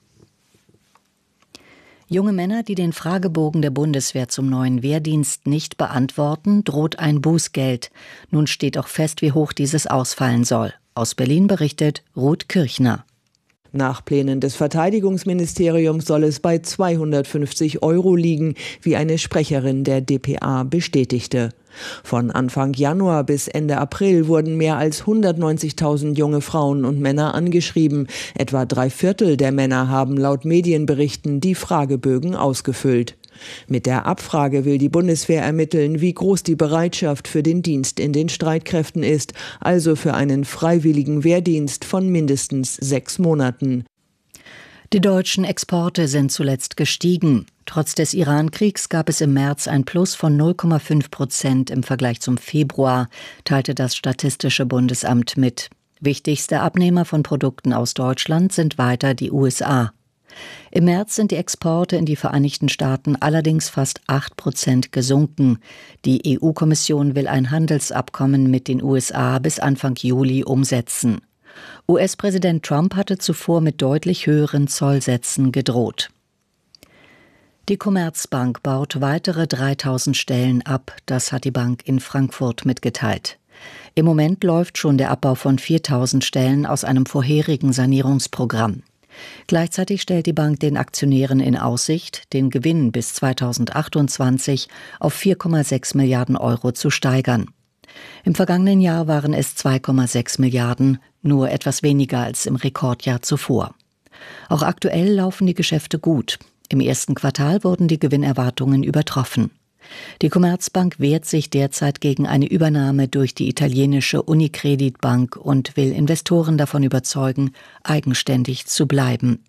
S1: Junge Männer, die den Fragebogen der Bundeswehr zum neuen Wehrdienst nicht beantworten, droht ein Bußgeld. Nun steht auch fest, wie hoch dieses ausfallen soll. Aus Berlin berichtet Ruth Kirchner.
S5: Nach Plänen des Verteidigungsministeriums soll es bei 250 € liegen, wie eine Sprecherin der dpa bestätigte. Von Anfang Januar bis Ende April wurden mehr als 190.000 junge Frauen und Männer angeschrieben. Etwa 3/4 der Männer haben laut Medienberichten die Fragebögen ausgefüllt. Mit der Abfrage will die Bundeswehr ermitteln, wie groß die Bereitschaft für den Dienst in den Streitkräften ist, also für einen freiwilligen Wehrdienst von mindestens 6 Monaten.
S1: Die deutschen Exporte sind zuletzt gestiegen. Trotz des Iran-Kriegs gab es im März ein Plus von 0,5% im Vergleich zum Februar, teilte das Statistische Bundesamt mit. Wichtigste Abnehmer von Produkten aus Deutschland sind weiter die USA. Im März sind die Exporte in die Vereinigten Staaten allerdings fast 8% gesunken. Die EU-Kommission will ein Handelsabkommen mit den USA bis Anfang Juli umsetzen. US-Präsident Trump hatte zuvor mit deutlich höheren Zollsätzen gedroht. Die Commerzbank baut weitere 3.000 Stellen ab, das hat die Bank in Frankfurt mitgeteilt. Im Moment läuft schon der Abbau von 4.000 Stellen aus einem vorherigen Sanierungsprogramm. Gleichzeitig stellt die Bank den Aktionären in Aussicht, den Gewinn bis 2028 auf 4,6 Milliarden € zu steigern. Im vergangenen Jahr waren es 2,6 Milliarden, nur etwas weniger als im Rekordjahr zuvor. Auch aktuell laufen die Geschäfte gut. Im ersten Quartal wurden die Gewinnerwartungen übertroffen. Die Commerzbank wehrt sich derzeit gegen eine Übernahme durch die italienische Unicredit Bank und will Investoren davon überzeugen, eigenständig zu bleiben.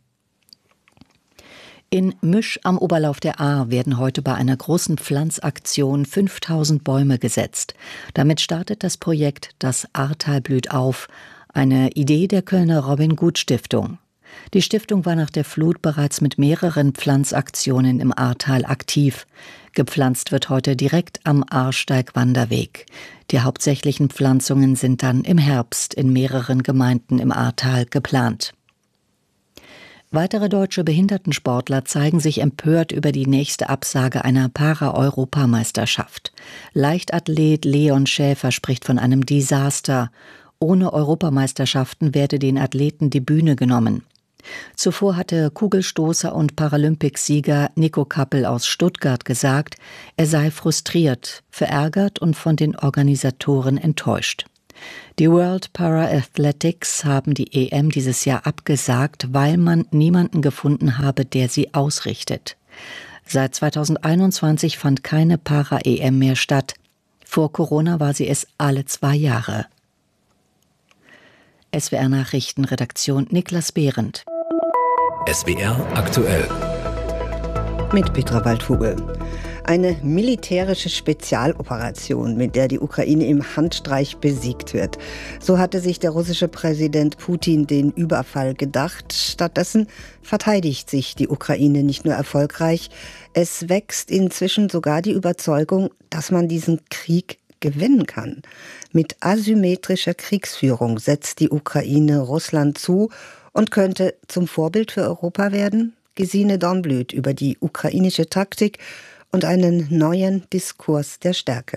S1: In Müsch am Oberlauf der Ahr werden heute bei einer großen Pflanzaktion 5000 Bäume gesetzt. Damit startet das Projekt Das Ahrtal blüht auf, eine Idee der Kölner Robin Good Stiftung. Die Stiftung war nach der Flut bereits mit mehreren Pflanzaktionen im Ahrtal aktiv. Gepflanzt wird heute direkt am Ahrsteig-Wanderweg. Die hauptsächlichen Pflanzungen sind dann im Herbst in mehreren Gemeinden im Ahrtal geplant. Weitere deutsche Behindertensportler zeigen sich empört über die nächste Absage einer Para-Europameisterschaft. Leichtathlet Leon Schäfer spricht von einem Desaster. Ohne Europameisterschaften werde den Athleten die Bühne genommen. Zuvor hatte Kugelstoßer und Paralympicsieger Nico Kappel aus Stuttgart gesagt, er sei frustriert, verärgert und von den Organisatoren enttäuscht. Die World Para-Athletics haben die EM dieses Jahr abgesagt, weil man niemanden gefunden habe, der sie ausrichtet. Seit 2021 fand keine Para-EM mehr statt. Vor Corona war sie es alle 2 Jahre. SWR Nachrichtenredaktion Niklas Behrendt.
S2: SWR aktuell.
S3: Mit Petra Waldvogel. Eine militärische Spezialoperation, mit der die Ukraine im Handstreich besiegt wird. So hatte sich der russische Präsident Putin den Überfall gedacht. Stattdessen verteidigt sich die Ukraine nicht nur erfolgreich. Es wächst inzwischen sogar die Überzeugung, dass man diesen Krieg gewinnen kann. Mit asymmetrischer Kriegsführung setzt die Ukraine Russland zu und könnte zum Vorbild für Europa werden. Gesine Dornblüt über die ukrainische Taktik und einen neuen Diskurs der Stärke.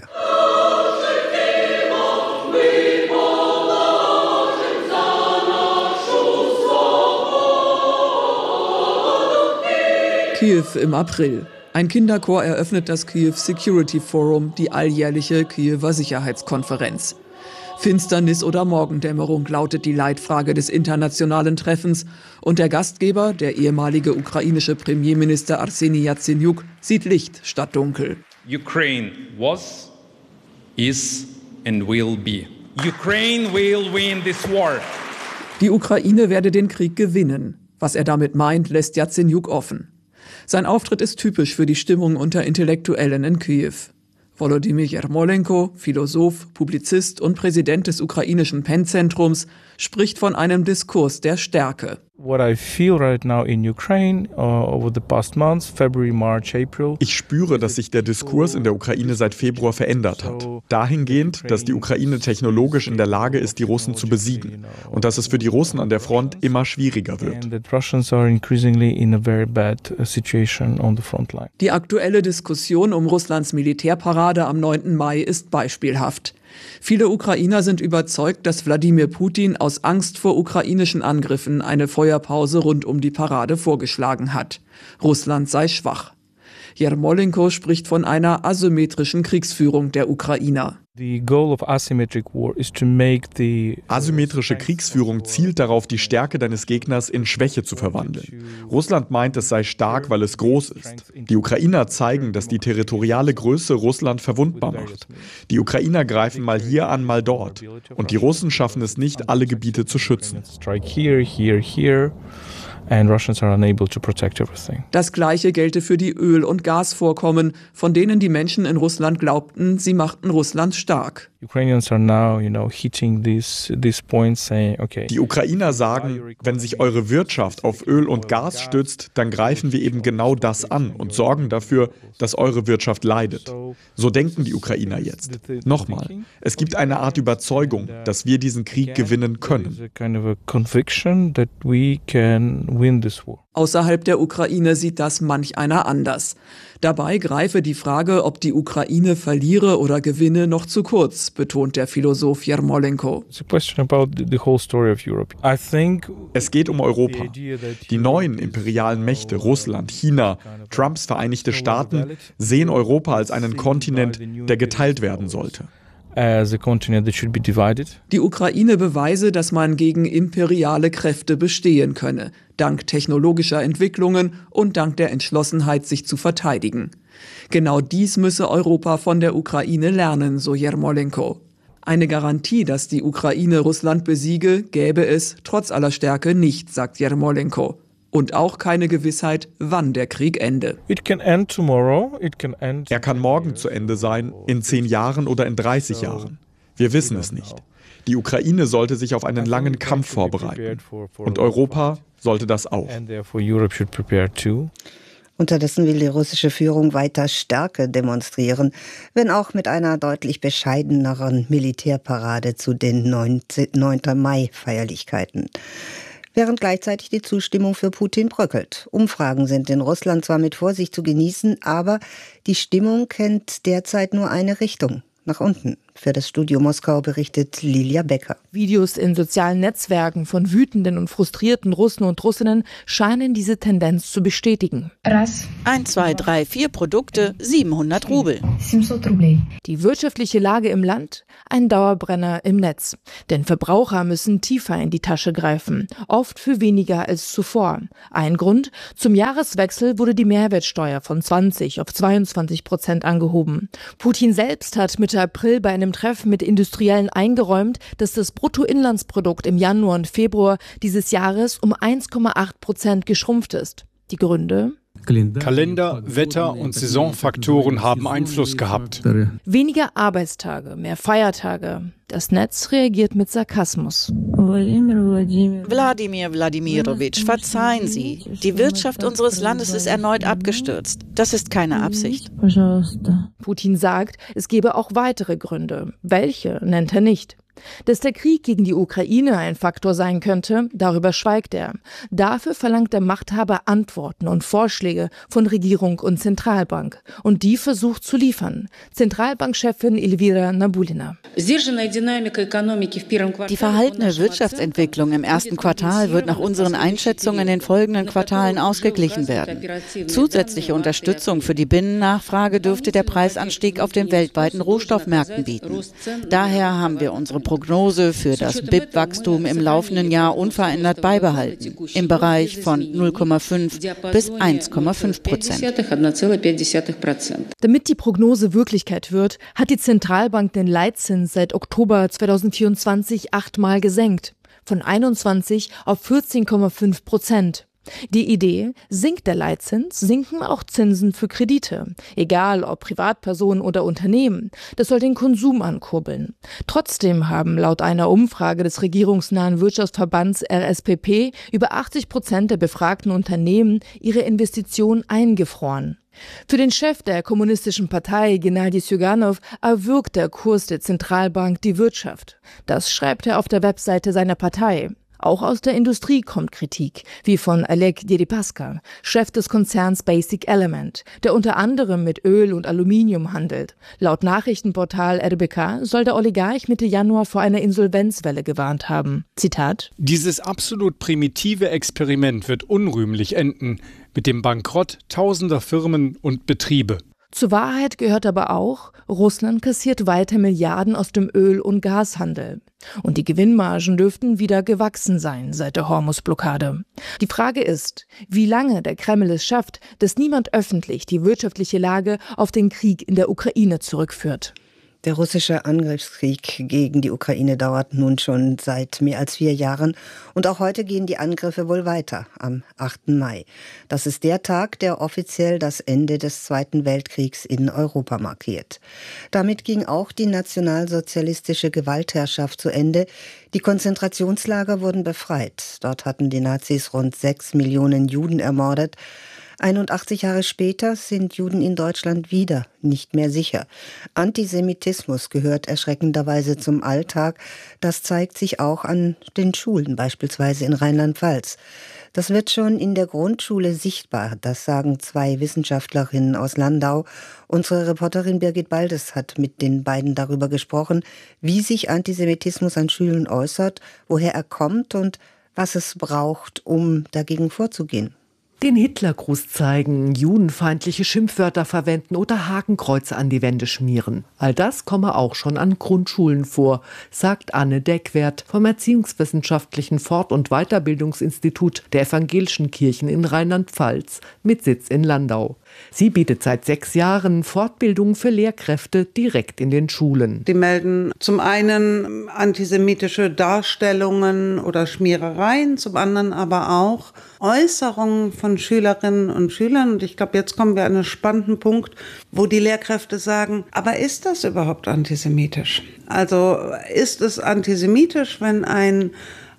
S6: Kiew im April. Ein Kinderchor eröffnet das Kiew Security Forum, die alljährliche Kiewer Sicherheitskonferenz. Finsternis oder Morgendämmerung lautet die Leitfrage des internationalen Treffens und der Gastgeber, der ehemalige ukrainische Premierminister Arseni Jatsenjuk, sieht Licht statt Dunkel.
S7: Ukraine was, is and will be. Ukraine will win this war.
S6: Die Ukraine werde den Krieg gewinnen. Was er damit meint, lässt Jatsenjuk offen. Sein Auftritt ist typisch für die Stimmung unter Intellektuellen in Kiew. Volodymyr Jermolenko, Philosoph, Publizist und Präsident des ukrainischen PEN-Zentrums, spricht von einem Diskurs der Stärke.
S9: Ich spüre, dass sich der Diskurs in der Ukraine seit Februar verändert hat. Dahingehend, dass die Ukraine technologisch in der Lage ist, die Russen zu besiegen. Und dass es für die Russen an der Front immer schwieriger wird.
S6: Die aktuelle Diskussion um Russlands Militärparade am 9. Mai ist beispielhaft. Viele Ukrainer sind überzeugt, dass Wladimir Putin aus Angst vor ukrainischen Angriffen eine Feuerpause rund um die Parade vorgeschlagen hat. Russland sei schwach. Jermolenko spricht von einer asymmetrischen Kriegsführung der Ukrainer.
S9: Asymmetrische Kriegsführung zielt darauf, die Stärke deines Gegners in Schwäche zu verwandeln. Russland meint, es sei stark, weil es groß ist. Die Ukrainer zeigen, dass die territoriale Größe Russland verwundbar macht. Die Ukrainer greifen mal hier an, mal dort. Und die Russen schaffen es nicht, alle Gebiete zu schützen.
S6: Das Gleiche gelte für die Öl- und Gasvorkommen, von denen die Menschen in Russland glaubten, sie machten Russland stark.
S9: Die Ukrainer sagen, wenn sich eure Wirtschaft auf Öl und Gas stützt, dann greifen wir eben genau das an und sorgen dafür, dass eure Wirtschaft leidet. So denken die Ukrainer jetzt. Nochmal, es gibt eine Art Überzeugung, dass wir diesen Krieg gewinnen können.
S6: Außerhalb der Ukraine sieht das manch einer anders. Dabei greife die Frage, ob die Ukraine verliere oder gewinne, noch zu kurz, betont der Philosoph Jermolenko.
S9: Es geht um Europa. Die neuen imperialen Mächte, Russland, China, Trumps Vereinigte Staaten, sehen Europa als einen Kontinent, der geteilt werden sollte.
S6: Die Ukraine beweise, dass man gegen imperiale Kräfte bestehen könne, dank technologischer Entwicklungen und dank der Entschlossenheit, sich zu verteidigen. Genau dies müsse Europa von der Ukraine lernen, so Jermolenko. Eine Garantie, dass die Ukraine Russland besiege, gäbe es trotz aller Stärke nicht, sagt Jermolenko. Und auch keine Gewissheit, wann der Krieg ende.
S9: Er kann morgen zu Ende sein, in 10 Jahren oder in 30 Jahren. Wir wissen es nicht. Die Ukraine sollte sich auf einen langen Kampf vorbereiten. Und Europa sollte das auch.
S3: Unterdessen will die russische Führung weiter Stärke demonstrieren, wenn auch mit einer deutlich bescheideneren Militärparade zu den 9. Mai-Feierlichkeiten. während gleichzeitig die Zustimmung für Putin bröckelt. Umfragen sind in Russland zwar mit Vorsicht zu genießen, aber die Stimmung kennt derzeit nur eine Richtung, nach unten. Für das Studio Moskau berichtet Lilia Becker.
S8: Videos in sozialen Netzwerken von wütenden und frustrierten Russen und Russinnen scheinen diese Tendenz zu bestätigen.
S10: 1, 2, 3, 4 Produkte, 700 Rubel.
S8: Die wirtschaftliche Lage im Land? Ein Dauerbrenner im Netz. Denn Verbraucher müssen tiefer in die Tasche greifen, oft für weniger als zuvor. Ein Grund: zum Jahreswechsel wurde die Mehrwertsteuer von 20 auf 22% angehoben. Putin selbst hat Mitte April bei einem Treffen mit Industriellen eingeräumt, dass das Bruttoinlandsprodukt im Januar und Februar dieses Jahres um 1,8% geschrumpft ist. Die Gründe?
S11: Kalender, Wetter und Saisonfaktoren haben Einfluss gehabt.
S8: Weniger Arbeitstage, mehr Feiertage. Das Netz reagiert mit Sarkasmus.
S10: Wladimir Wladimirovich, verzeihen Sie. Die Wirtschaft unseres Landes ist erneut abgestürzt. Das ist keine Absicht.
S8: Putin sagt, es gebe auch weitere Gründe. Welche nennt er nicht. Dass der Krieg gegen die Ukraine ein Faktor sein könnte, darüber schweigt er. Dafür verlangt der Machthaber Antworten und Vorschläge von Regierung und Zentralbank. Und die versucht zu liefern. Zentralbankchefin Elvira Nabiulina.
S10: Die verhaltene Wirtschaftsentwicklung im ersten Quartal wird nach unseren Einschätzungen in den folgenden Quartalen ausgeglichen werden. Zusätzliche Unterstützung für die Binnennachfrage dürfte der Preisanstieg auf den weltweiten Rohstoffmärkten bieten. Daher haben wir unsere Prognose für das BIP-Wachstum im laufenden Jahr unverändert beibehalten, im Bereich von 0,5 bis 1,5%.
S8: Damit die Prognose Wirklichkeit wird, hat die Zentralbank den Leitzins seit Oktober 2024 8-mal gesenkt, von 21 auf 14,5%. Die Idee: sinkt der Leitzins, sinken auch Zinsen für Kredite. Egal ob Privatpersonen oder Unternehmen. Das soll den Konsum ankurbeln. Trotzdem haben laut einer Umfrage des regierungsnahen Wirtschaftsverbands RSPP über 80% der befragten Unternehmen ihre Investitionen eingefroren. Für den Chef der kommunistischen Partei, Gennady Zyganov, erwürgt der Kurs der Zentralbank die Wirtschaft. Das schreibt er auf der Webseite seiner Partei. Auch aus der Industrie kommt Kritik, wie von Oleg Deripaska, Chef des Konzerns Basic Element, der unter anderem mit Öl und Aluminium handelt. Laut Nachrichtenportal RBK soll der Oligarch Mitte Januar vor einer Insolvenzwelle gewarnt haben. Zitat:
S11: Dieses absolut primitive Experiment wird unrühmlich enden, mit dem Bankrott tausender Firmen und Betriebe.
S8: Zur Wahrheit gehört aber auch, Russland kassiert weiter Milliarden aus dem Öl- und Gashandel. Und die Gewinnmargen dürften wieder gewachsen sein seit der Hormuz-Blockade. Die Frage ist, wie lange der Kreml es schafft, dass niemand öffentlich die wirtschaftliche Lage auf den Krieg in der Ukraine zurückführt.
S3: Der russische Angriffskrieg gegen die Ukraine dauert nun schon seit mehr als 4 Jahren. Und auch heute gehen die Angriffe wohl weiter, am 8. Mai. Das ist der Tag, der offiziell das Ende des Zweiten Weltkriegs in Europa markiert. Damit ging auch die nationalsozialistische Gewaltherrschaft zu Ende. Die Konzentrationslager wurden befreit. Dort hatten die Nazis rund 6 Millionen Juden ermordet. 81 Jahre später sind Juden in Deutschland wieder nicht mehr sicher. Antisemitismus gehört erschreckenderweise zum Alltag. Das zeigt sich auch an den Schulen, beispielsweise in Rheinland-Pfalz. Das wird schon in der Grundschule sichtbar, das sagen 2 Wissenschaftlerinnen aus Landau. Unsere Reporterin Birgit Baldes hat mit den beiden darüber gesprochen, wie sich Antisemitismus an Schulen äußert, woher er kommt und was es braucht, um dagegen vorzugehen.
S13: Den Hitlergruß zeigen, judenfeindliche Schimpfwörter verwenden oder Hakenkreuze an die Wände schmieren. All das komme auch schon an Grundschulen vor, sagt Anne Deckwert vom Erziehungswissenschaftlichen Fort- und Weiterbildungsinstitut der Evangelischen Kirchen in Rheinland-Pfalz mit Sitz in Landau. Sie bietet seit 6 Jahren Fortbildung für Lehrkräfte direkt in den Schulen.
S15: Die melden zum einen antisemitische Darstellungen oder Schmierereien, zum anderen aber auch Äußerungen von Schülerinnen und Schülern. Und ich glaube, jetzt kommen wir an einen spannenden Punkt, wo die Lehrkräfte sagen, aber ist das überhaupt antisemitisch? Also ist es antisemitisch, wenn ein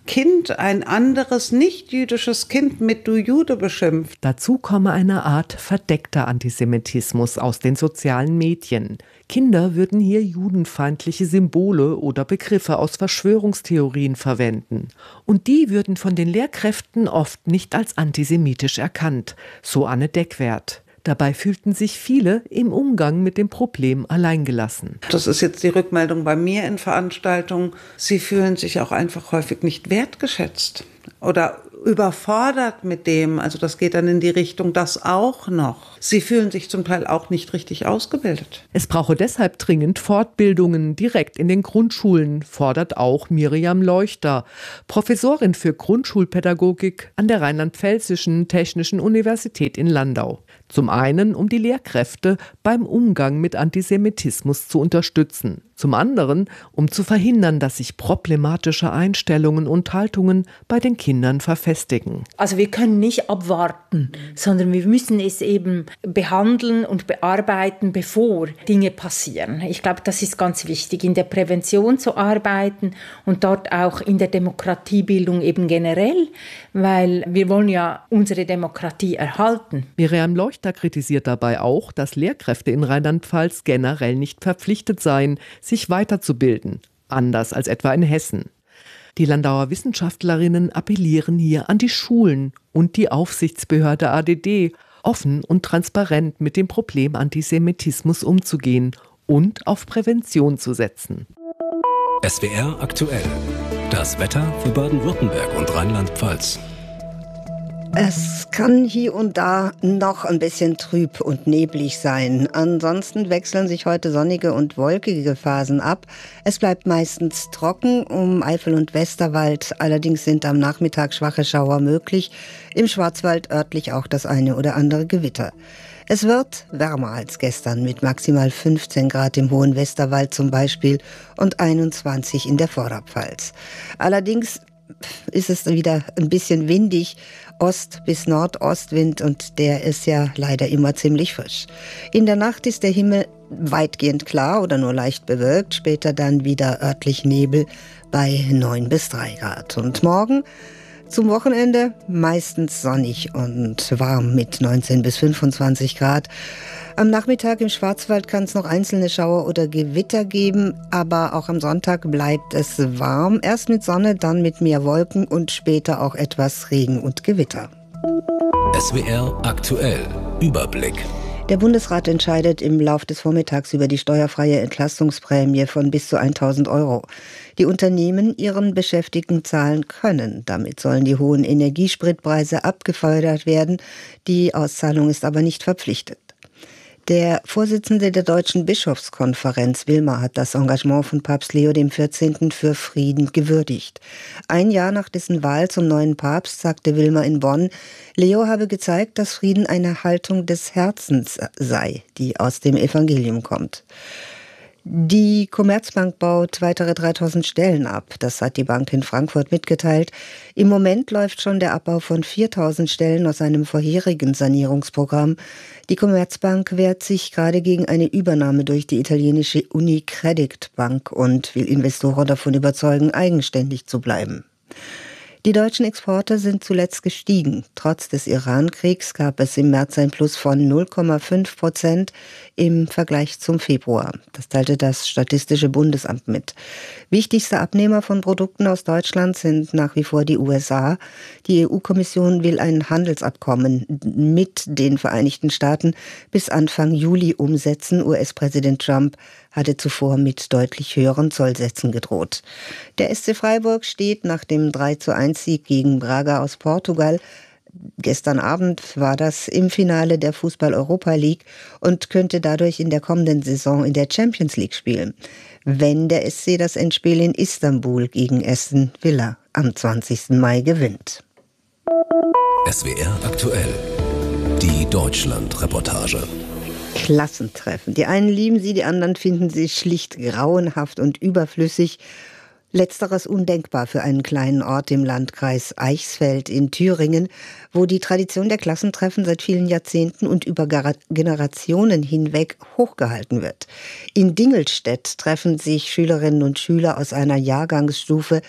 S15: Kind ein anderes nicht-jüdisches Kind mit du Jude beschimpft.
S13: Dazu komme eine Art verdeckter Antisemitismus aus den sozialen Medien. Kinder würden hier judenfeindliche Symbole oder Begriffe aus Verschwörungstheorien verwenden. Und die würden von den Lehrkräften oft nicht als antisemitisch erkannt, so Anne Deckwert. Dabei fühlten sich viele im Umgang mit dem Problem alleingelassen.
S15: Das ist jetzt die Rückmeldung bei mir in Veranstaltungen. Sie fühlen sich auch einfach häufig nicht wertgeschätzt oder überfordert mit dem. Also das geht dann in die Richtung, das auch noch. Sie fühlen sich zum Teil auch nicht richtig ausgebildet.
S13: Es brauche deshalb dringend Fortbildungen direkt in den Grundschulen, fordert auch Miriam Leuchter, Professorin für Grundschulpädagogik an der Rheinland-Pfälzischen Technischen Universität in Landau. Zum einen, um die Lehrkräfte beim Umgang mit Antisemitismus zu unterstützen. Zum anderen, um zu verhindern, dass sich problematische Einstellungen und Haltungen bei den Kindern verfestigen.
S12: Also wir können nicht abwarten, sondern wir müssen es eben behandeln und bearbeiten, bevor Dinge passieren. Ich glaube, das ist ganz wichtig, in der Prävention zu arbeiten und dort auch in der Demokratiebildung eben generell, weil wir wollen ja unsere Demokratie erhalten.
S13: Miriam Leuchter kritisiert dabei auch, dass Lehrkräfte in Rheinland-Pfalz generell nicht verpflichtet seien, sich weiterzubilden, anders als etwa in Hessen. Die Landauer Wissenschaftlerinnen appellieren hier an die Schulen und die Aufsichtsbehörde ADD, offen und transparent mit dem Problem Antisemitismus umzugehen und auf Prävention zu setzen.
S2: SWR aktuell. Das Wetter für Baden-Württemberg und Rheinland-Pfalz.
S3: Es kann hier und da noch ein bisschen trüb und neblig sein. Ansonsten wechseln sich heute sonnige und wolkige Phasen ab. Es bleibt meistens trocken um Eifel und Westerwald. Allerdings sind am Nachmittag schwache Schauer möglich. Im Schwarzwald örtlich auch das eine oder andere Gewitter. Es wird wärmer als gestern mit maximal 15 Grad im hohen Westerwald zum Beispiel und 21 in der Vorderpfalz. Allerdings ist es wieder ein bisschen windig, Ost- bis Nordostwind, und der ist ja leider immer ziemlich frisch. In der Nacht ist der Himmel weitgehend klar oder nur leicht bewölkt, später dann wieder örtlich Nebel bei 9 bis 3 Grad. Und morgen zum Wochenende meistens sonnig und warm mit 19 bis 25 Grad. Am Nachmittag im Schwarzwald kann es noch einzelne Schauer oder Gewitter geben, aber auch am Sonntag bleibt es warm. Erst mit Sonne, dann mit mehr Wolken und später auch etwas Regen und Gewitter.
S2: SWR aktuell. Überblick.
S3: Der Bundesrat entscheidet im Lauf des Vormittags über die steuerfreie Entlastungsprämie von bis zu 1.000 €. Die Unternehmen ihren Beschäftigten zahlen können. Damit sollen die hohen Energiespritpreise abgefedert werden. Die Auszahlung ist aber nicht verpflichtend. Der Vorsitzende der Deutschen Bischofskonferenz, Wilmer, hat das Engagement von Papst Leo XIV. Für Frieden gewürdigt. Ein Jahr nach dessen Wahl zum neuen Papst sagte Wilmer in Bonn, Leo habe gezeigt, dass Frieden eine Haltung des Herzens sei, die aus dem Evangelium kommt. Die Commerzbank baut weitere 3.000 Stellen ab. Das hat die Bank in Frankfurt mitgeteilt. Im Moment läuft schon der Abbau von 4.000 Stellen aus einem vorherigen Sanierungsprogramm. Die Commerzbank wehrt sich gerade gegen eine Übernahme durch die italienische Unicredit Bank und will Investoren davon überzeugen, eigenständig zu bleiben. Die deutschen Exporte sind zuletzt gestiegen. Trotz des Iran-Kriegs gab es im März ein Plus von 0,5% im Vergleich zum Februar. Das teilte das Statistische Bundesamt mit. Wichtigste Abnehmer von Produkten aus Deutschland sind nach wie vor die USA. Die EU-Kommission will ein Handelsabkommen mit den Vereinigten Staaten bis Anfang Juli umsetzen. US-Präsident Trump hatte zuvor mit deutlich höheren Zollsätzen gedroht. Der SC Freiburg steht nach dem 3:1-Sieg gegen Braga aus Portugal. Gestern Abend war das im Finale der Fußball-Europa League und könnte dadurch in der kommenden Saison in der Champions League spielen, wenn der SC das Endspiel in Istanbul gegen Aston Villa am 20. Mai gewinnt.
S2: SWR aktuell. Die Deutschland-Reportage.
S3: Klassentreffen. Die einen lieben sie, die anderen finden sie schlicht grauenhaft und überflüssig. Letzteres undenkbar für einen kleinen Ort im Landkreis Eichsfeld in Thüringen, wo die Tradition der Klassentreffen seit vielen Jahrzehnten und über Generationen hinweg hochgehalten wird. In Dingelstedt treffen sich Schülerinnen und Schüler aus einer Jahrgangsstufe,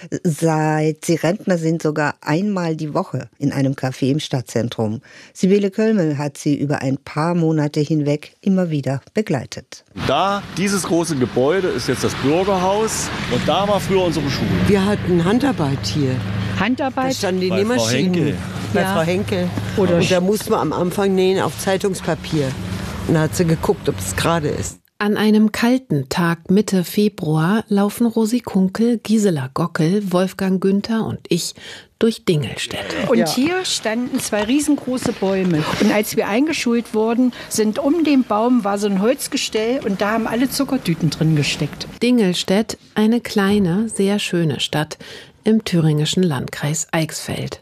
S3: seit sie Rentner sind, sogar einmal die Woche in einem Café im Stadtzentrum. Sibylle Kölmel hat sie über ein paar Monate hinweg immer wieder begleitet.
S14: Dieses große Gebäude ist jetzt das Bürgerhaus und da war früher unsere Schule.
S16: Wir hatten Handarbeit hier.
S17: Handarbeit?
S16: Da standen die
S14: Bei Frau
S16: Nähmaschinen.
S14: Henkel.
S16: Bei Frau Henkel. Und da musste man am Anfang nähen auf Zeitungspapier. Und da hat sie geguckt, ob es gerade ist.
S18: An einem kalten Tag Mitte Februar laufen Rosi Kunkel, Gisela Gockel, Wolfgang Günther und ich durch Dingelstedt.
S17: Und hier standen 2 riesengroße Bäume. Und als wir eingeschult wurden, sind um den Baum war so ein Holzgestell und da haben alle Zuckertüten drin gesteckt.
S18: Dingelstedt, eine kleine, sehr schöne Stadt im thüringischen Landkreis Eichsfeld.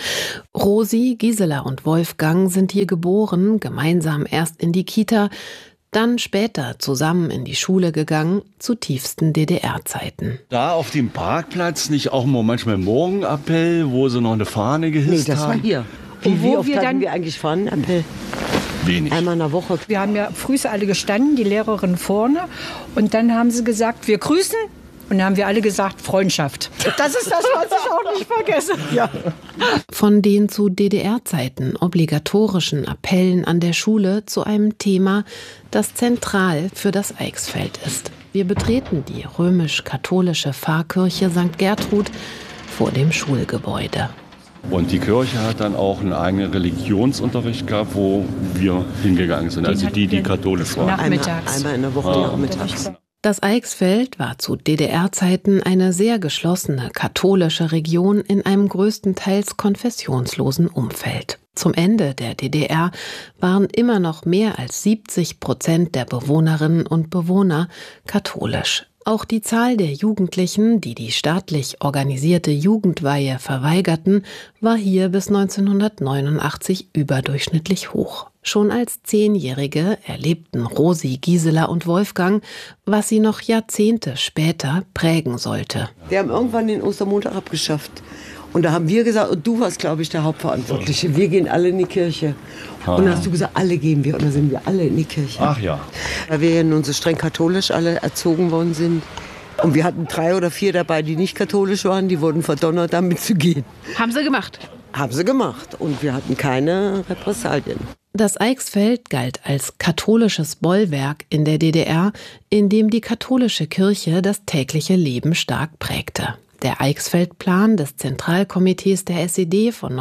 S18: Rosi, Gisela und Wolfgang sind hier geboren, gemeinsam erst in die Kita, dann später zusammen in die Schule gegangen, zu tiefsten DDR-Zeiten.
S14: Da auf dem Parkplatz nicht auch mal manchmal Morgenappell, wo sie noch eine Fahne gehisst haben?
S16: Nee, das war hier. Wie oft hatten wir eigentlich Fahnenappell?
S14: Wenig.
S16: Einmal in der Woche.
S17: Wir haben ja früh alle gestanden, die Lehrerin vorne. Und dann haben sie gesagt, wir grüßen. Und dann haben wir alle gesagt, Freundschaft. Das ist das, was ich auch nicht vergesse. Ja.
S18: Von den zu DDR-Zeiten obligatorischen Appellen an der Schule zu einem Thema, das zentral für das Eichsfeld ist. Wir betreten die römisch-katholische Pfarrkirche St. Gertrud vor dem Schulgebäude.
S14: Und die Kirche hat dann auch einen eigenen Religionsunterricht gehabt, wo wir hingegangen sind. Also die katholisch waren.
S16: Einmal in der Woche nachmittags.
S18: Das Eichsfeld war zu DDR-Zeiten eine sehr geschlossene katholische Region in einem größtenteils konfessionslosen Umfeld. Zum Ende der DDR waren immer noch mehr als 70% der Bewohnerinnen und Bewohner katholisch. Auch die Zahl der Jugendlichen, die die staatlich organisierte Jugendweihe verweigerten, war hier bis 1989 überdurchschnittlich hoch. Schon als 10-Jährige erlebten Rosi, Gisela und Wolfgang, was sie noch Jahrzehnte später prägen sollte.
S16: Wir haben irgendwann den Ostermontag abgeschafft. Und da haben wir gesagt, und du warst, glaube ich, der Hauptverantwortliche, wir gehen alle in die Kirche. Und dann hast du gesagt, alle gehen wir. Und dann sind wir alle in die Kirche.
S14: Ach ja.
S16: Weil wir ja nun so streng katholisch alle erzogen worden sind. Und wir hatten 3 oder 4 dabei, die nicht katholisch waren. Die wurden verdonnert, damit zu gehen.
S17: Haben sie gemacht?
S16: Haben sie gemacht. Und wir hatten keine Repressalien.
S18: Das Eichsfeld galt als katholisches Bollwerk in der DDR, in dem die katholische Kirche das tägliche Leben stark prägte. Der Eichsfeld-Plan des Zentralkomitees der SED von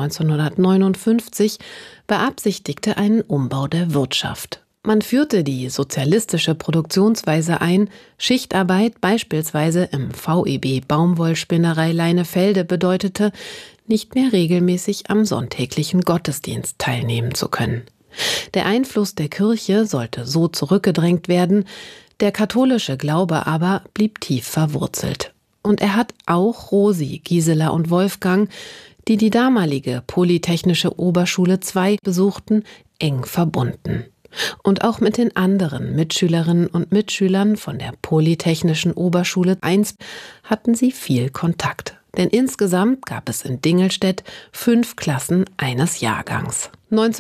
S18: 1959 beabsichtigte einen Umbau der Wirtschaft. Man führte die sozialistische Produktionsweise ein, Schichtarbeit beispielsweise im VEB Baumwollspinnerei Leinefelde bedeutete, nicht mehr regelmäßig am sonntäglichen Gottesdienst teilnehmen zu können. Der Einfluss der Kirche sollte so zurückgedrängt werden, der katholische Glaube aber blieb tief verwurzelt. Und er hat auch Rosi, Gisela und Wolfgang, die die damalige Polytechnische Oberschule II besuchten, eng verbunden. Und auch mit den anderen Mitschülerinnen und Mitschülern von der Polytechnischen Oberschule I hatten sie viel Kontakt. Denn insgesamt gab es in Dingelstedt 5 Klassen eines Jahrgangs.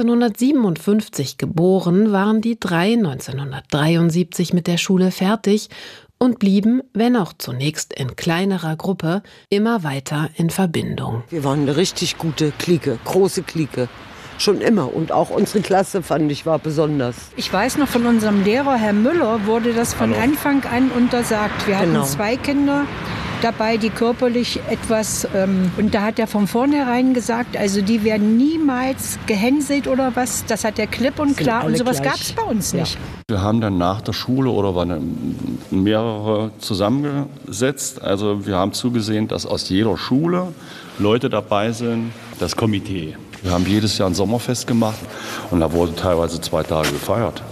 S18: 1957 geboren waren die 3 1973 mit der Schule fertig und blieben, wenn auch zunächst in kleinerer Gruppe, immer weiter in Verbindung.
S16: Wir waren eine richtig gute Clique, große Clique. Schon immer. Und auch unsere Klasse, fand ich, war besonders.
S17: Ich weiß noch, von unserem Lehrer, Herr Müller, wurde das von Anfang an untersagt. Wir hatten 2 Kinder dabei, die körperlich etwas, und da hat er von vornherein gesagt, also die werden niemals gehänselt oder was, das hat er klipp und klar und sowas gab es bei uns nicht.
S14: Wir haben dann nach der Schule oder waren mehrere zusammengesetzt, also wir haben zugesehen, dass aus jeder Schule Leute dabei sind, das Komitee. Wir haben jedes Jahr ein Sommerfest gemacht und da wurde teilweise 2 Tage gefeiert.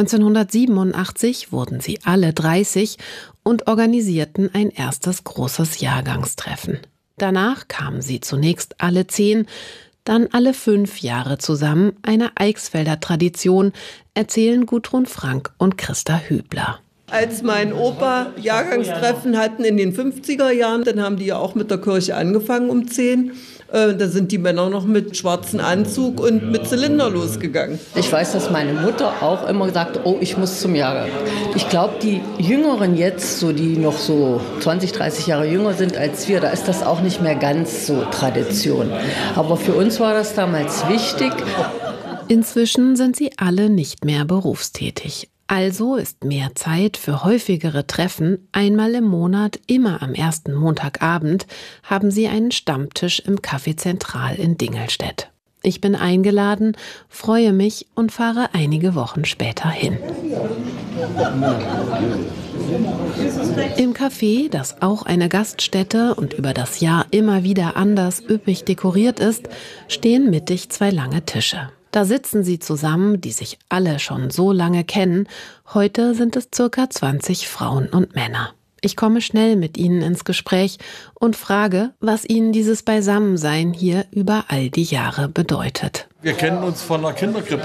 S18: 1987 wurden sie alle 30 und organisierten ein erstes großes Jahrgangstreffen. Danach kamen sie zunächst alle 10, dann alle 5 Jahre zusammen, eine Eichsfelder Tradition, erzählen Gudrun Frank und Christa Hübler.
S19: Als mein Opa Jahrgangstreffen hatten in den 50er Jahren, dann haben die ja auch mit der Kirche angefangen um 10. Da sind die Männer noch mit schwarzem Anzug und mit Zylinder losgegangen.
S20: Ich weiß, dass meine Mutter auch immer sagte, oh, ich muss zum Jahrgang. Ich glaube, die Jüngeren jetzt, so die noch so 20, 30 Jahre jünger sind als wir, da ist das auch nicht mehr ganz so Tradition. Aber für uns war das damals wichtig.
S18: Inzwischen sind sie alle nicht mehr berufstätig. Also ist mehr Zeit für häufigere Treffen. Einmal im Monat, immer am ersten Montagabend, haben sie einen Stammtisch im Café Zentral in Dingelstedt. Ich bin eingeladen, freue mich und fahre einige Wochen später hin. Im Café, das auch eine Gaststätte und über das Jahr immer wieder anders üppig dekoriert ist, stehen mittig 2 lange Tische. Da sitzen sie zusammen, die sich alle schon so lange kennen. Heute sind es ca. 20 Frauen und Männer. Ich komme schnell mit ihnen ins Gespräch und frage, was ihnen dieses Beisammensein hier über all die Jahre bedeutet.
S22: Wir kennen uns von der Kinderkrippe.